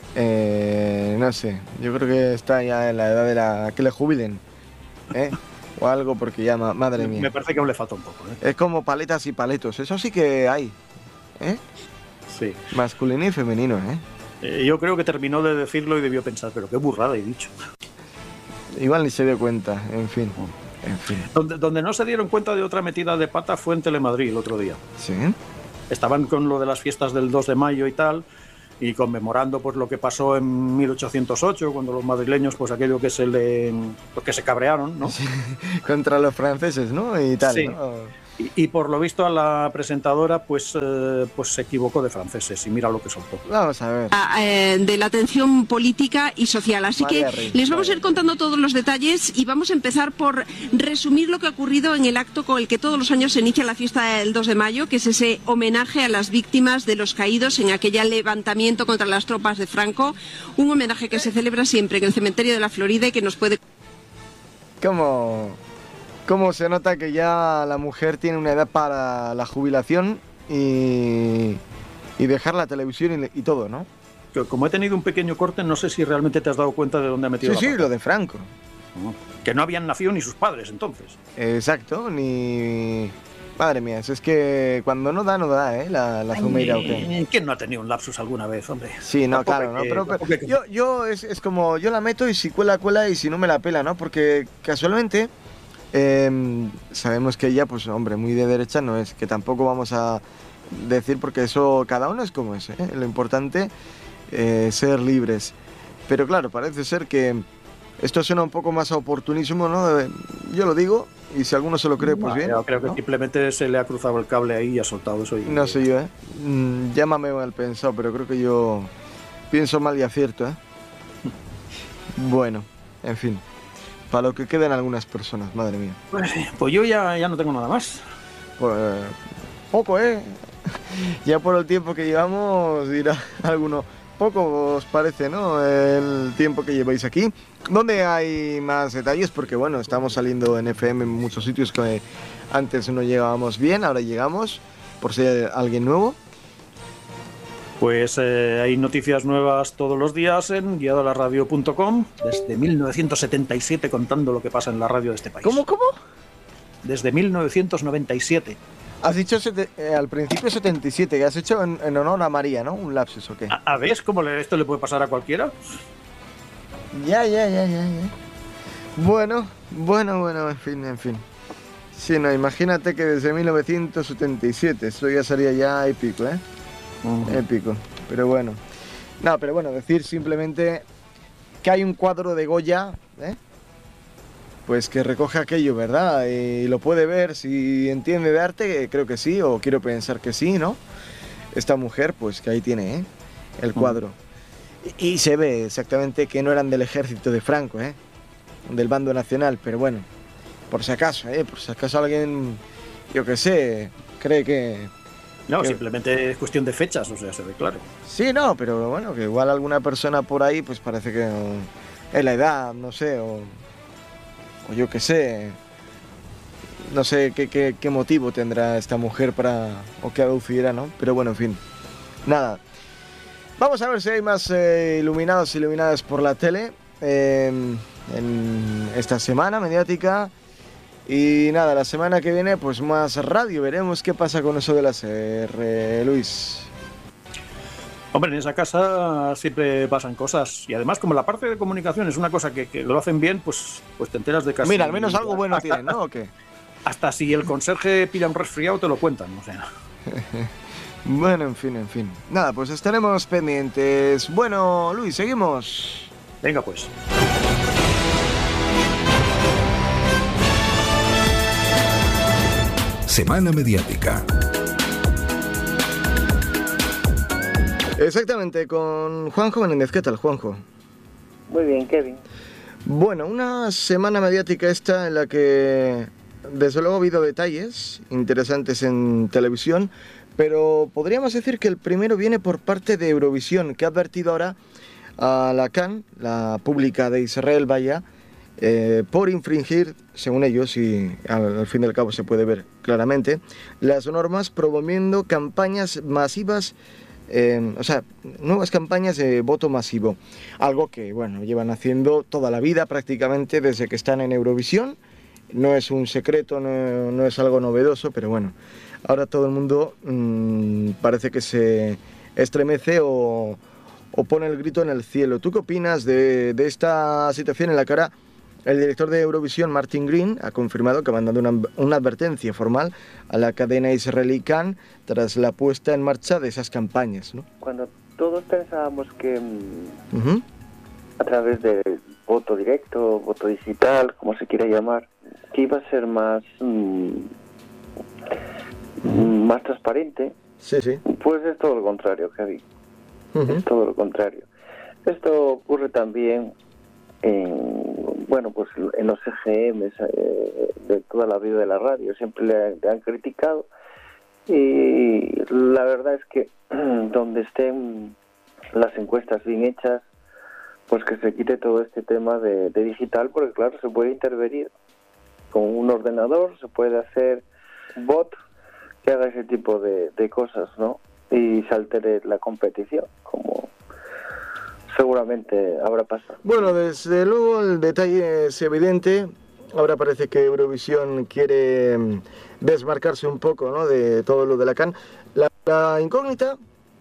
Eh, no sé, yo creo que está ya en la edad de la... que le jubilen, ¿eh? O algo, porque ya, madre mía. Me parece que aún le falta un poco, ¿eh? Es como paletas y paletos, eso sí que hay, ¿eh? Sí. Masculino y femenino, ¿eh? eh yo creo que terminó de decirlo y debió pensar, pero qué burrada he dicho. Igual ni se dio cuenta, en fin. En fin. Donde, donde no se dieron cuenta de otra metida de pata fue en Telemadrid el otro día. Sí. Estaban con lo de las fiestas del dos de mayo y tal, y conmemorando pues lo que pasó en mil ochocientos ocho, cuando los madrileños, pues aquello que se le pues, que se cabrearon, ¿no? Sí, contra los franceses, ¿no? Y tal, sí. ¿no? Y, y por lo visto a la presentadora pues, eh, pues se equivocó de franceses y mira lo que soltó. Vamos a ver. De la atención política y social. Así María que Rey, les vamos María a ir contando todos los detalles y vamos a empezar por resumir lo que ha ocurrido en el acto con el que todos los años se inicia la fiesta del dos de mayo, que es ese homenaje a las víctimas de los caídos en aquel levantamiento contra las tropas de Franco. Un homenaje que se celebra siempre en el cementerio de la Florida y que nos puede... ¿Cómo, cómo se nota que ya la mujer tiene una edad para la jubilación y, y dejar la televisión y, y todo, ¿no? Como he tenido un pequeño corte, no sé si realmente te has dado cuenta de dónde ha metido Sí, la sí, pata. lo de Franco. No, que no habían nacido ni sus padres entonces. Exacto, ni... Madre mía, es que cuando no da, no da, ¿eh? La, la Zumeira, ¿o qué? ¿Quién no ha tenido un lapsus alguna vez, hombre? Sí, no, Tampoco claro, ¿no? que- Pero, pero tampoco que- yo, yo es, es como, yo la meto y si cuela, cuela y si no me la pela, ¿no? Porque casualmente eh, sabemos que ella, pues hombre, muy de derecha no es, que tampoco vamos a decir porque eso, cada uno es como es, ¿eh? Lo importante es ser libres. Pero claro, parece ser que esto suena un poco más a oportunismo, ¿no? Eh, Yo lo digo y si alguno se lo cree, pues No, bien. yo creo que ¿no? simplemente se le ha cruzado el cable ahí y ha soltado eso. Y, No sé yo, ¿eh? Mm, llámame mal pensado, pero creo que yo pienso mal y acierto, ¿eh? Bueno, en fin. Para lo que quedan algunas personas, madre mía. Pues, pues yo ya, ya no tengo nada más. Pues, poco, ¿eh? Ya por el tiempo que llevamos, dirá alguno. Poco os parece, ¿no? El tiempo que lleváis aquí. ¿Dónde hay más detalles? Porque bueno, estamos saliendo en F M en muchos sitios que antes no llegábamos bien, ahora llegamos, por si hay alguien nuevo. Pues eh, hay noticias nuevas todos los días en guiado a la radio punto com, desde mil novecientos setenta y siete contando lo que pasa en la radio de este país. ¿Cómo, cómo? Desde mil novecientos noventa y siete. Has dicho sete- eh, al principio setenta y siete, que has hecho en, en honor a María, ¿no? Un lapsus, ¿o qué? ¿A, a ves cómo le- esto le puede pasar a cualquiera? Ya, ya, ya, ya, ya. Bueno, bueno, bueno, en fin, en fin. Sí, no, imagínate que desde mil novecientos setenta y siete, eso ya sería ya épico, ¿eh? Épico, pero bueno. No, pero bueno, decir simplemente que hay un cuadro de Goya, ¿eh? Pues que recoge aquello, ¿verdad? Y lo puede ver, si entiende de arte, creo que sí, o quiero pensar que sí, ¿no? Esta mujer, pues que ahí tiene, ¿eh? El cuadro. Y, y se ve exactamente que no eran del ejército de Franco, ¿eh? Del bando nacional, pero bueno, por si acaso, ¿eh? Por si acaso alguien, yo qué sé, cree que... No, que- simplemente es cuestión de fechas, o sea, se ve claro. Sí, no, pero bueno, que igual alguna persona por ahí, pues parece que no, es la edad, no sé, o, o yo qué sé, no sé qué, qué, qué motivo tendrá esta mujer para, o qué aducirá, ¿no? Pero bueno, en fin, nada. Vamos a ver si hay más eh, iluminados, iluminadas por la tele eh, en esta semana mediática. Y nada, la semana que viene, pues más radio. Veremos qué pasa con eso de la serie, Luis. Hombre, en esa casa siempre pasan cosas. Y además, como la parte de comunicación es una cosa que, que lo hacen bien, pues, pues te enteras de casi... Mira, al menos algo bueno hasta, tienen, ¿no? ¿O qué? Hasta si el conserje pilla un resfriado, te lo cuentan, o sea... Bueno, en fin, en fin. Nada, pues estaremos pendientes. Bueno, Luis, seguimos. Venga, pues. Semana Mediática. Exactamente, con Juanjo Menéndez. ¿Qué tal, Juanjo? Muy bien, Kevin. Bueno, una semana mediática esta en la que desde luego ha habido detalles interesantes en televisión, pero podríamos decir que el primero viene por parte de Eurovisión, que ha advertido ahora a la CAN, la pública de Israel, vaya, eh, por infringir, según ellos, y al, al fin y al cabo se puede ver claramente, las normas promoviendo campañas masivas, eh, o sea, nuevas campañas de voto masivo, algo que, bueno, llevan haciendo toda la vida prácticamente desde que están en Eurovisión. No es un secreto, no, no es algo novedoso, pero bueno, ahora todo el mundo mmm, parece que se estremece o, o pone el grito en el cielo. ¿Tú qué opinas de, de esta situación en la que ahora el director de Eurovisión, Martin Green, ha confirmado que ha mandado una, una advertencia formal a la cadena israelí CAN tras la puesta en marcha de esas campañas, ¿no? Cuando todos pensábamos que mm, Uh-huh. a través del voto directo, voto digital, como se quiera llamar, que iba a ser más mm, mm, más transparente, Sí, sí. pues es todo lo contrario, Javi. Uh-huh. Es todo lo contrario. Esto ocurre también en, bueno, pues en los E G Ms eh, de toda la vida de la radio. Siempre le, le han criticado y la verdad es que donde estén las encuestas bien hechas, pues que se quite todo este tema de, de digital, porque claro, se puede intervenir con un ordenador, se puede hacer un bot que haga ese tipo de, de cosas, ¿no? Y se altere la competición, como seguramente habrá pasado. Bueno, desde luego el detalle es evidente. Ahora parece que Eurovisión quiere mm, desmarcarse un poco, ¿no?, de todo lo de la CAN. La, la incógnita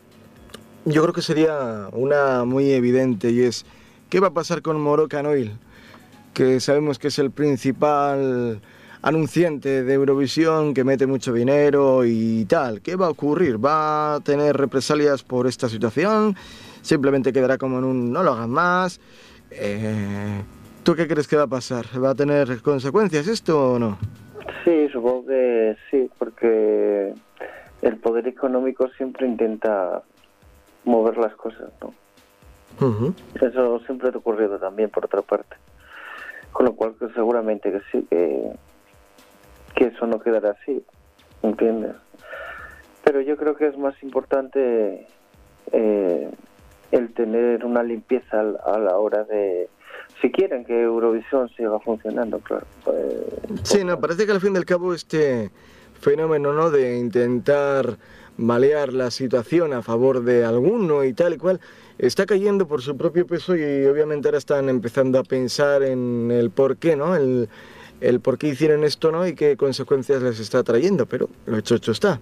yo creo que sería una muy evidente, y es ¿qué va a pasar con Moroccan Oil? Que sabemos que es el principal anunciante de Eurovisión, que mete mucho dinero y tal. ¿Qué va a ocurrir? ¿Va a tener represalias por esta situación? ¿Simplemente quedará como en un no lo hagan más? Eh, ¿Tú qué crees que va a pasar? ¿Va a tener consecuencias esto o no? Sí, supongo que sí, porque el poder económico siempre intenta mover las cosas, ¿no? Uh-huh. Eso siempre ha ocurrido también, por otra parte. Con lo cual, que seguramente que sí, que, que eso no quedará así, ¿entiendes? Pero yo creo que es más importante eh, el tener una limpieza a la hora de... Si quieren que Eurovisión siga funcionando, claro. Pues, sí, no, parece que al fin y al cabo este fenómeno, ¿no?, de intentar malear la situación a favor de alguno y tal y cual, está cayendo por su propio peso, y obviamente ahora están empezando a pensar en el por qué, ¿no?, el, el por qué hicieron esto, ¿no?, y qué consecuencias les está trayendo, pero lo hecho, hecho está.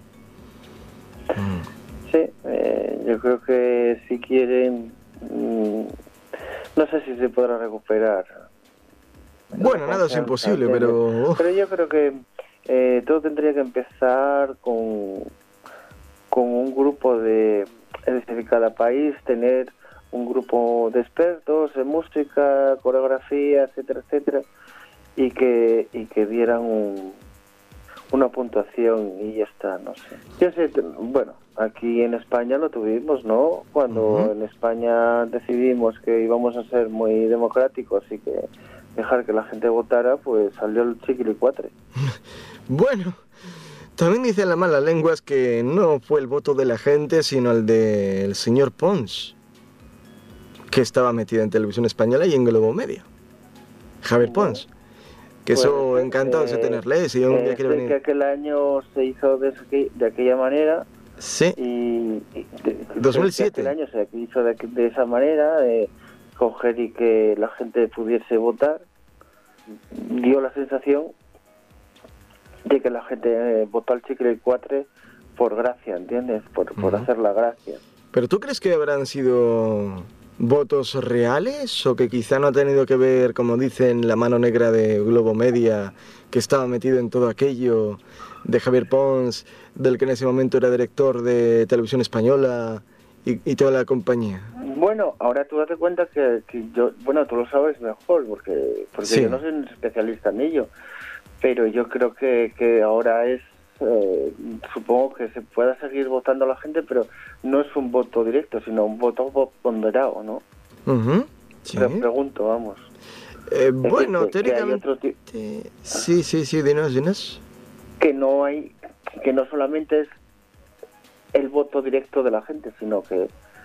Sí, eh, yo creo que si quieren, mmm, no sé si se podrá recuperar. Bueno, nada es imposible, pero... Pero yo creo que eh, todo tendría que empezar con, con un grupo de... Es decir, cada país tener un grupo de expertos en música, coreografía, etcétera, etcétera, y que, y que dieran un, una puntuación y ya está, no sé. Yo sé, bueno, aquí en España lo tuvimos, ¿no? Cuando uh-huh. en España decidimos que íbamos a ser muy democráticos y que dejar que la gente votara, pues salió el chiquilicuatre. Bueno, también dicen las malas lenguas que no fue el voto de la gente, sino el del señor Pons, que estaba metido en Televisión Española y en Globo Media. Javier Pons. Que pues, eso, encantados eh, de tenerle. Si yo un día quiero venir. Que aquel año se hizo de, de aquella manera. Sí. Y, y de, dos mil siete. Aquel año se hizo de, de esa manera, de coger y que la gente pudiese votar. Dio la sensación de que la gente eh, votó al Chicle cuatro por gracia, ¿entiendes? Por, por uh-huh. hacer la gracia. ¿Pero tú crees que habrán sido votos reales, o que quizá no ha tenido que ver, como dicen, la mano negra de Globo Media, que estaba metido en todo aquello, de Javier Pons, del que en ese momento era director de Televisión Española y, y toda la compañía? Bueno, ahora tú date cuenta que, que yo, bueno, tú lo sabes mejor, porque porque sí. Yo no soy un especialista en ello, pero yo creo que, que ahora es, eh, supongo que se pueda seguir votando a la gente, pero no es un voto directo, sino un voto ponderado, ¿no? Uh-huh. Sí. Te pregunto, vamos. Eh, bueno, que, teóricamente... Que t- sí, sí, sí, dinos, dinos. Que no hay, que no solamente es el voto directo de la gente, sino que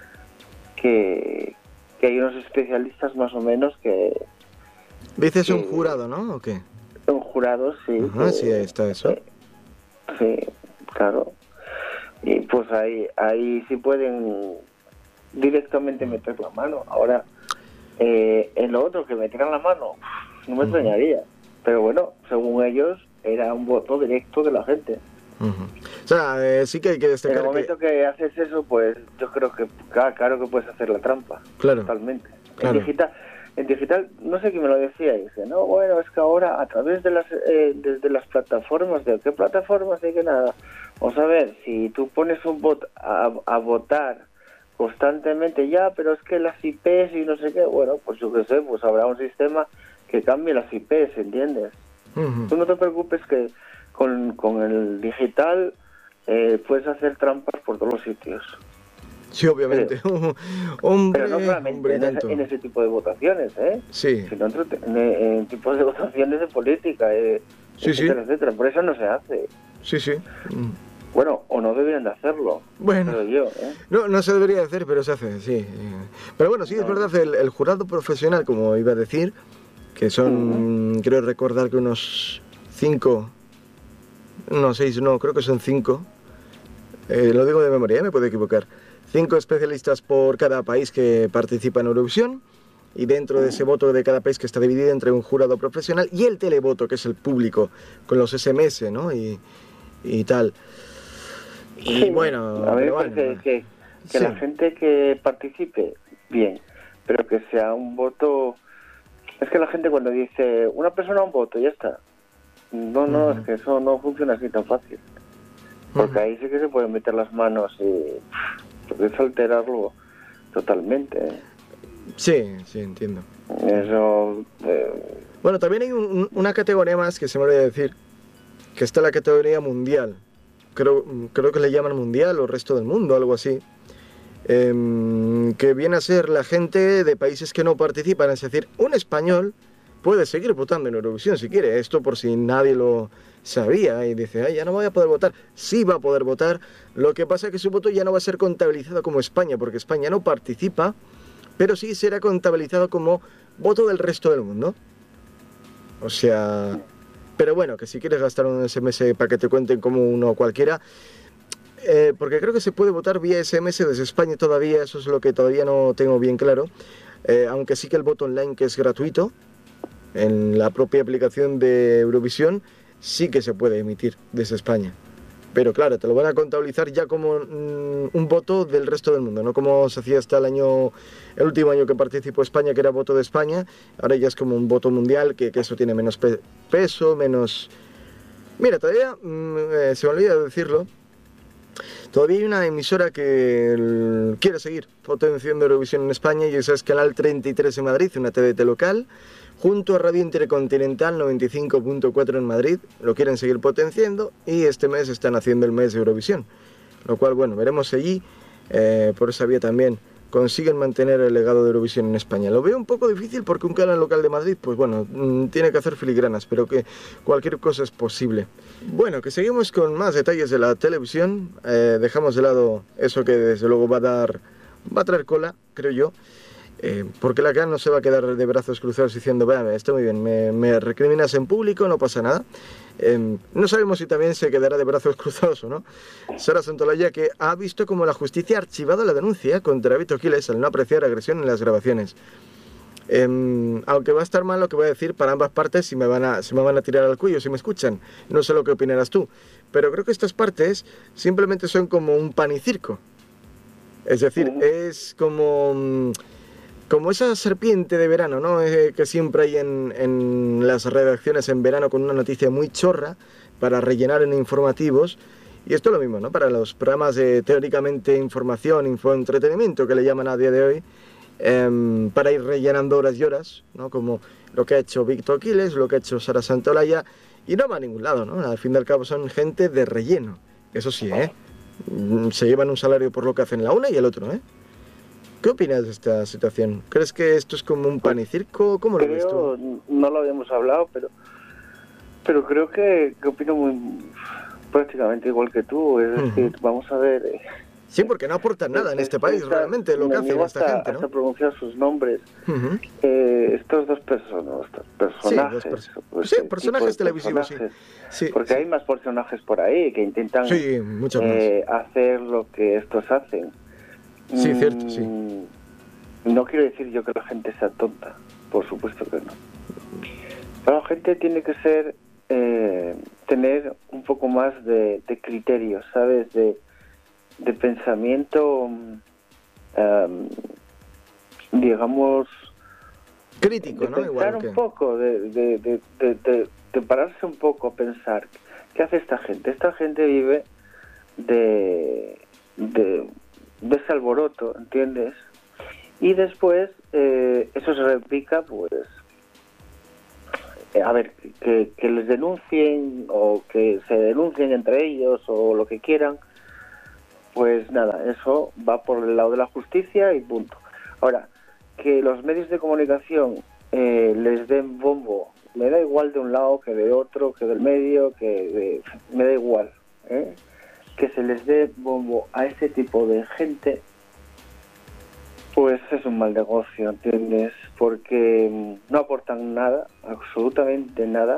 que, que hay unos especialistas más o menos que... Dices que, un jurado, ¿no? ¿O qué? Un jurado, sí. Ajá, que, sí, ahí está eso. Eh, sí, claro. Y pues ahí, ahí sí pueden directamente meter la mano. Ahora, eh, en lo otro, que metieran la mano, no me extrañaría. Uh-huh. Pero bueno, según ellos, era un voto directo de la gente. Uh-huh. O sea, eh, sí que hay que destacar. En el momento que... que haces eso, pues yo creo que claro, claro que puedes hacer la trampa. Claro. Totalmente. Claro. En digital, en digital, no sé quién me lo decía, y dice, no, bueno, es que ahora a través de las eh, desde las plataformas, ¿de qué plataformas? De que nada. Vamos a ver, si tú pones un bot a, a votar constantemente, ya, pero es que las I Pes y no sé qué, bueno, pues yo qué sé, pues habrá un sistema que cambie las I Pes, ¿entiendes? Uh-huh. Tú no te preocupes que con, con el digital eh, puedes hacer trampas por todos los sitios. Sí, obviamente. hombre, pero no solamente hombre, en, ese, en ese tipo de votaciones, ¿eh? Sí. Sino en, en, en tipos de votaciones de política, eh, sí, etcétera, sí. etcétera. Por eso no se hace. Sí, sí. Mm. Bueno, o no deberían de hacerlo. Bueno, pero yo, ¿eh? no, no se debería hacer, pero se hace, sí. Pero bueno, sí, no. Es verdad, el, el jurado profesional, como iba a decir, que son, uh-huh. creo recordar que unos cinco, no, seis, no, creo que son cinco. Eh, lo digo de memoria, ¿eh? Me puedo equivocar. Cinco especialistas por cada país que participa en Eurovisión, y dentro de ese voto de cada país, que está dividido entre un jurado profesional y el televoto, que es el público, con los ese eme ese, ¿no? Y, y tal. Y sí, bueno, a mí me bueno, parece que, que sí. La gente que participe, bien, pero que sea un voto... Es que la gente cuando dice una persona un voto, ya está. No, no, uh-huh. es que eso no funciona así tan fácil. Porque uh-huh. ahí sí que se pueden meter las manos y... Puedes alterarlo totalmente. Sí, sí, entiendo. Eso... Eh... Bueno, también hay un, una categoría más que se me olvidó decir, que está la categoría mundial. Creo, creo que le llaman mundial o resto del mundo, algo así. Eh, que viene a ser la gente de países que no participan. Es decir, un español puede seguir votando en Eurovisión si quiere. Esto por si nadie lo... sabía y dice, ay, ya no voy a poder votar. Sí va a poder votar, lo que pasa es que su voto ya no va a ser contabilizado como España, porque España no participa, pero sí será contabilizado como voto del resto del mundo. O sea, pero bueno, que si quieres gastar un ese eme ese para que te cuenten como uno cualquiera, eh, porque creo que se puede votar vía ese eme ese desde España todavía, eso es lo que todavía no tengo bien claro, eh, aunque sí que el voto online, que es gratuito, en la propia aplicación de Eurovisión, sí que se puede emitir desde España. Pero claro, te lo van a contabilizar ya como mm, un voto del resto del mundo, no como se hacía hasta el año, el último año que participó España, que era voto de España. Ahora ya es como un voto mundial, que, que eso tiene menos pe- peso, menos... Mira, todavía, mm, eh, se me olvida decirlo, todavía hay una emisora que el, quiere seguir potenciando Eurovisión en España, y esa es Canal treinta y tres en Madrid, una T V T local, junto a Radio Intercontinental noventa y cinco punto cuatro en Madrid. Lo quieren seguir potenciando y este mes están haciendo el mes de Eurovisión, lo cual, bueno, veremos allí. Eh, por esa vía también consiguen mantener el legado de Eurovisión en España. Lo veo un poco difícil porque un canal local de Madrid, pues bueno, tiene que hacer filigranas, pero que cualquier cosa es posible. Bueno, que seguimos con más detalles de la televisión. Eh, dejamos de lado eso que desde luego va a dar, va a traer cola, creo yo. Eh, porque la C A N no se va a quedar de brazos cruzados diciendo, vea, está muy bien, me, me recriminas en público, no pasa nada. Eh, no sabemos si también se quedará de brazos cruzados o no. Sara Santolaya, que ha visto como la justicia ha archivado la denuncia contra Vito Quiles al no apreciar agresión en las grabaciones. Eh, aunque va a estar mal lo que voy a decir para ambas partes, si me van a, si me van a tirar al cuello, si me escuchan. No sé lo que opinarás tú, pero creo que estas partes simplemente son como un pan y circo. Es decir, es como... Como esa serpiente de verano, ¿no? Eh, que siempre hay en, en las redacciones en verano con una noticia muy chorra para rellenar en informativos. Y esto es lo mismo, ¿no? Para los programas de teóricamente información, infoentretenimiento, que le llaman a día de hoy, eh, para ir rellenando horas y horas, ¿no? Como lo que ha hecho Víctor Quiles, lo que ha hecho Sara Santolaya, y no va a ningún lado, ¿no? Al fin y al cabo son gente de relleno. Eso sí, ¿eh? Se llevan un salario por lo que hacen la una y el otro, ¿eh? ¿Qué opinas de esta situación? ¿Crees que esto es como un pan y circo? ¿Cómo lo ves tú? No lo habíamos hablado, pero pero creo que, que opino muy prácticamente igual que tú. Es uh-huh. decir, vamos a ver... Eh, sí, porque no aportan nada en este país, esta, realmente, lo que hacen esta hasta, gente, ¿no? hasta pronunciar sus nombres. Uh-huh. Eh, estos dos personas, estos personajes... Sí, dos perso- pues, sí personajes televisivos, personajes, sí. sí. Porque sí. hay más personajes por ahí que intentan sí, eh, hacer lo que estos hacen. Sí, cierto, sí. No quiero decir yo que la gente sea tonta, por supuesto que no. Pero la gente tiene que ser, eh, tener un poco más de, de criterios, ¿sabes? De, de pensamiento, um, digamos... Crítico, de ¿no? Pensar Igual un que... poco, de, de, de, de, de, de pararse un poco a pensar, ¿qué hace esta gente? Esta gente vive de... de de ese alboroto, ¿entiendes? Y después eh, eso se replica, pues, eh, a ver, que, que les denuncien o que se denuncien entre ellos o lo que quieran, pues nada, eso va por el lado de la justicia y punto. Ahora, que los medios de comunicación eh, les den bombo, me da igual de un lado que de otro, que del medio, que de, me da igual, ¿eh? Que se les dé bombo a ese tipo de gente, pues es un mal negocio, ¿entiendes? Porque no aportan nada, absolutamente nada,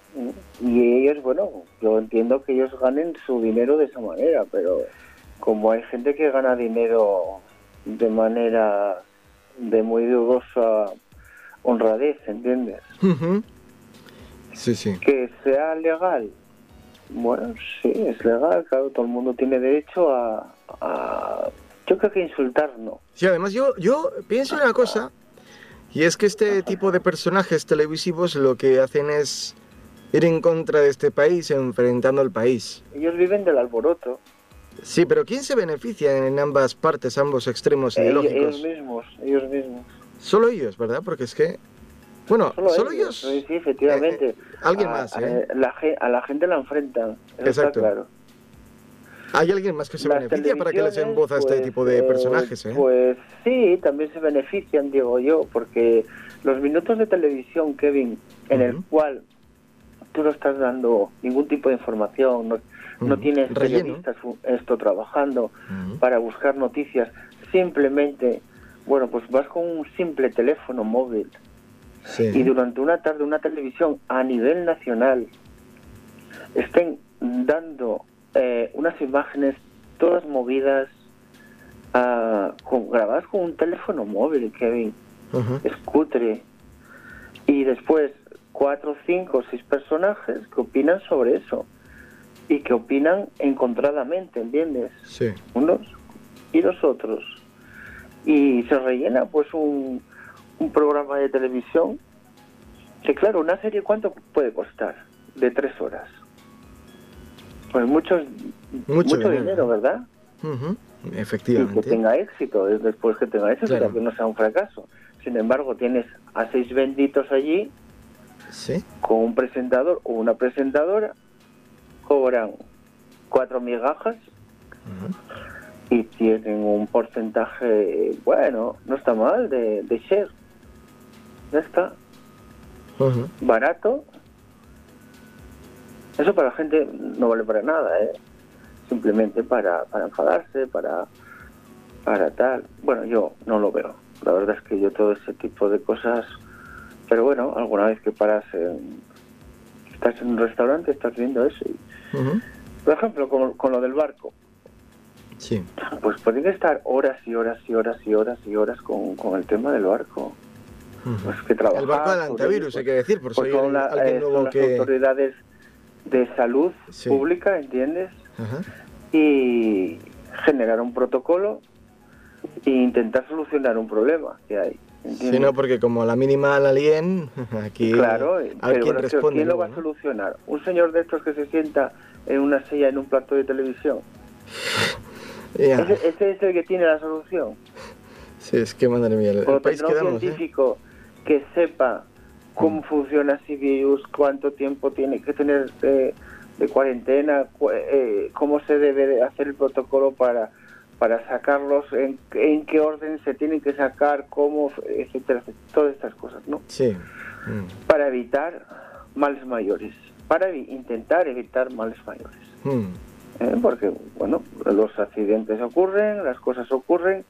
y ellos, bueno, yo entiendo que ellos ganen su dinero de esa manera, pero como hay gente que gana dinero de manera de muy dudosa honradez, ¿entiendes? Uh-huh. Sí, sí. Que sea legal, bueno, sí, es legal, claro, todo el mundo tiene derecho a... a yo creo que insultar no. Sí, además yo, yo pienso una cosa, y es que este tipo de personajes televisivos lo que hacen es ir en contra de este país, enfrentando al país. Ellos viven del alboroto. Sí, pero ¿quién se beneficia en ambas partes, ambos extremos ideológicos? Ellos mismos, ellos mismos. Solo ellos, ¿verdad? Porque es que... Bueno, solo, ¿solo ellos? ellos? Sí, sí, efectivamente. Eh, eh, alguien a, más, ¿eh? A la, a la gente la enfrentan, eso exacto. Está claro. ¿Hay alguien más que se Las beneficia para que les den voz a pues, este tipo de personajes? ¿eh? Pues sí, también se benefician, digo yo, porque los minutos de televisión, Kevin, en uh-huh. el cual tú no estás dando ningún tipo de información, no, uh-huh. no tienes periodistas esto trabajando uh-huh. para buscar noticias, simplemente, bueno, pues vas con un simple teléfono móvil sí. y durante una tarde una televisión a nivel nacional estén dando Eh, unas imágenes todas movidas, uh, con, grabadas con un teléfono móvil, Kevin, uh-huh. es cutre, y después cuatro, cinco, seis personajes que opinan sobre eso y que opinan encontradamente, ¿entiendes? Sí. Unos y los otros, y se rellena pues un, un programa de televisión que, claro, una serie ¿cuánto puede costar? De tres horas. Pues muchos, mucho, mucho dinero, dinero, ¿verdad? Uh-huh. Efectivamente. Y que tenga éxito, después que tenga éxito, claro. que no sea un fracaso. Sin embargo, tienes a seis benditos allí, ¿sí? con un presentador o una presentadora, cobran cuatro migajas uh-huh. y tienen un porcentaje, bueno, no está mal, de, de share. Ya está. Uh-huh. Barato. Eso para la gente no vale para nada, ¿eh? Simplemente para, para enfadarse, para, para tal. Bueno, yo no lo veo. La verdad es que yo todo ese tipo de cosas... Pero bueno, alguna vez que paras en... Estás en un restaurante, estás viendo eso. Y, uh-huh. por ejemplo, con, con lo del barco. Sí. Pues pueden estar horas y horas y horas y horas y horas con, con el tema del barco. Uh-huh. Pues que trabajar... El barco del antivirus, hay que decir, por pues si hay la, alguien eh, nuevo las que... autoridades de salud sí. pública, ¿entiendes? Ajá. Y generar un protocolo e intentar solucionar un problema que hay, ¿entiendes? Sí, no, porque como la mínima al alien, aquí claro, a pero quién bueno, responde. ¿quién lo luego, va a solucionar? ¿Un señor de estos que se sienta en una silla en un plato de televisión? Yeah. ¿Ese, ¿Ese es el que tiene la solución? Sí, es que madre mía, el, el país que damos, un científico ¿eh? que sepa cómo funciona ese virus, cuánto tiempo tiene que tener de, de cuarentena, cu eh, cómo se debe de hacer el protocolo para, para sacarlos, en, en qué orden se tienen que sacar, cómo, etcétera, etcétera, todas estas cosas, ¿no? Sí. Mm. Para evitar males mayores, para evi intentar evitar males mayores. Mm. ¿Eh? Porque, bueno, los accidentes ocurren, las cosas ocurren,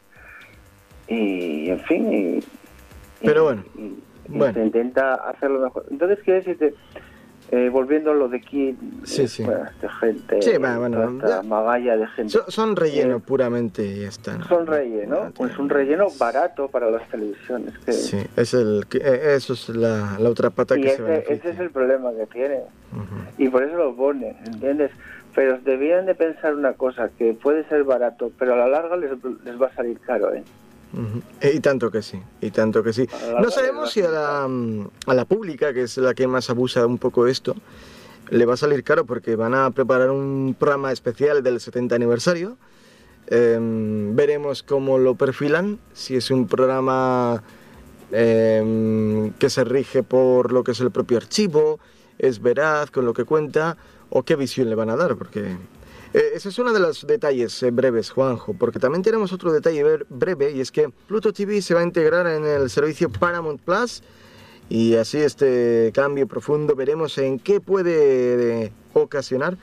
y, en fin, y, pero bueno. Y, Bueno. se intenta hacerlo mejor. Entonces, quiero decirte, eh, volviendo a lo de aquí, sí, sí. Bueno, esta gente, sí, bueno, bueno, esta magalla de gente. Son, son relleno eh, puramente y ya está, ¿no? Son relleno, no, pues un relleno barato para las televisiones. Que, sí, es el, eso es la, la otra pata y que ese, se beneficia. ese es el problema que tiene. Uh-huh. Y por eso lo pone, ¿entiendes? Pero debían de pensar una cosa, que puede ser barato, pero a la larga les, les va a salir caro, ¿eh? Uh-huh. Y tanto que sí, y tanto que sí. No sabemos si a la, a la pública, que es la que más abusa un poco esto, le va a salir caro porque van a preparar un programa especial del setenta aniversario, eh, veremos cómo lo perfilan, si es un programa eh, que se rige por lo que es el propio archivo, es veraz con lo que cuenta, o qué visión le van a dar, porque... Eh, ese es uno de los detalles eh, breves, Juanjo, porque también tenemos otro detalle breve, y es que Pluto T V se va a integrar en el servicio Paramount Plus, y así este cambio profundo veremos en qué puede eh, ocasionar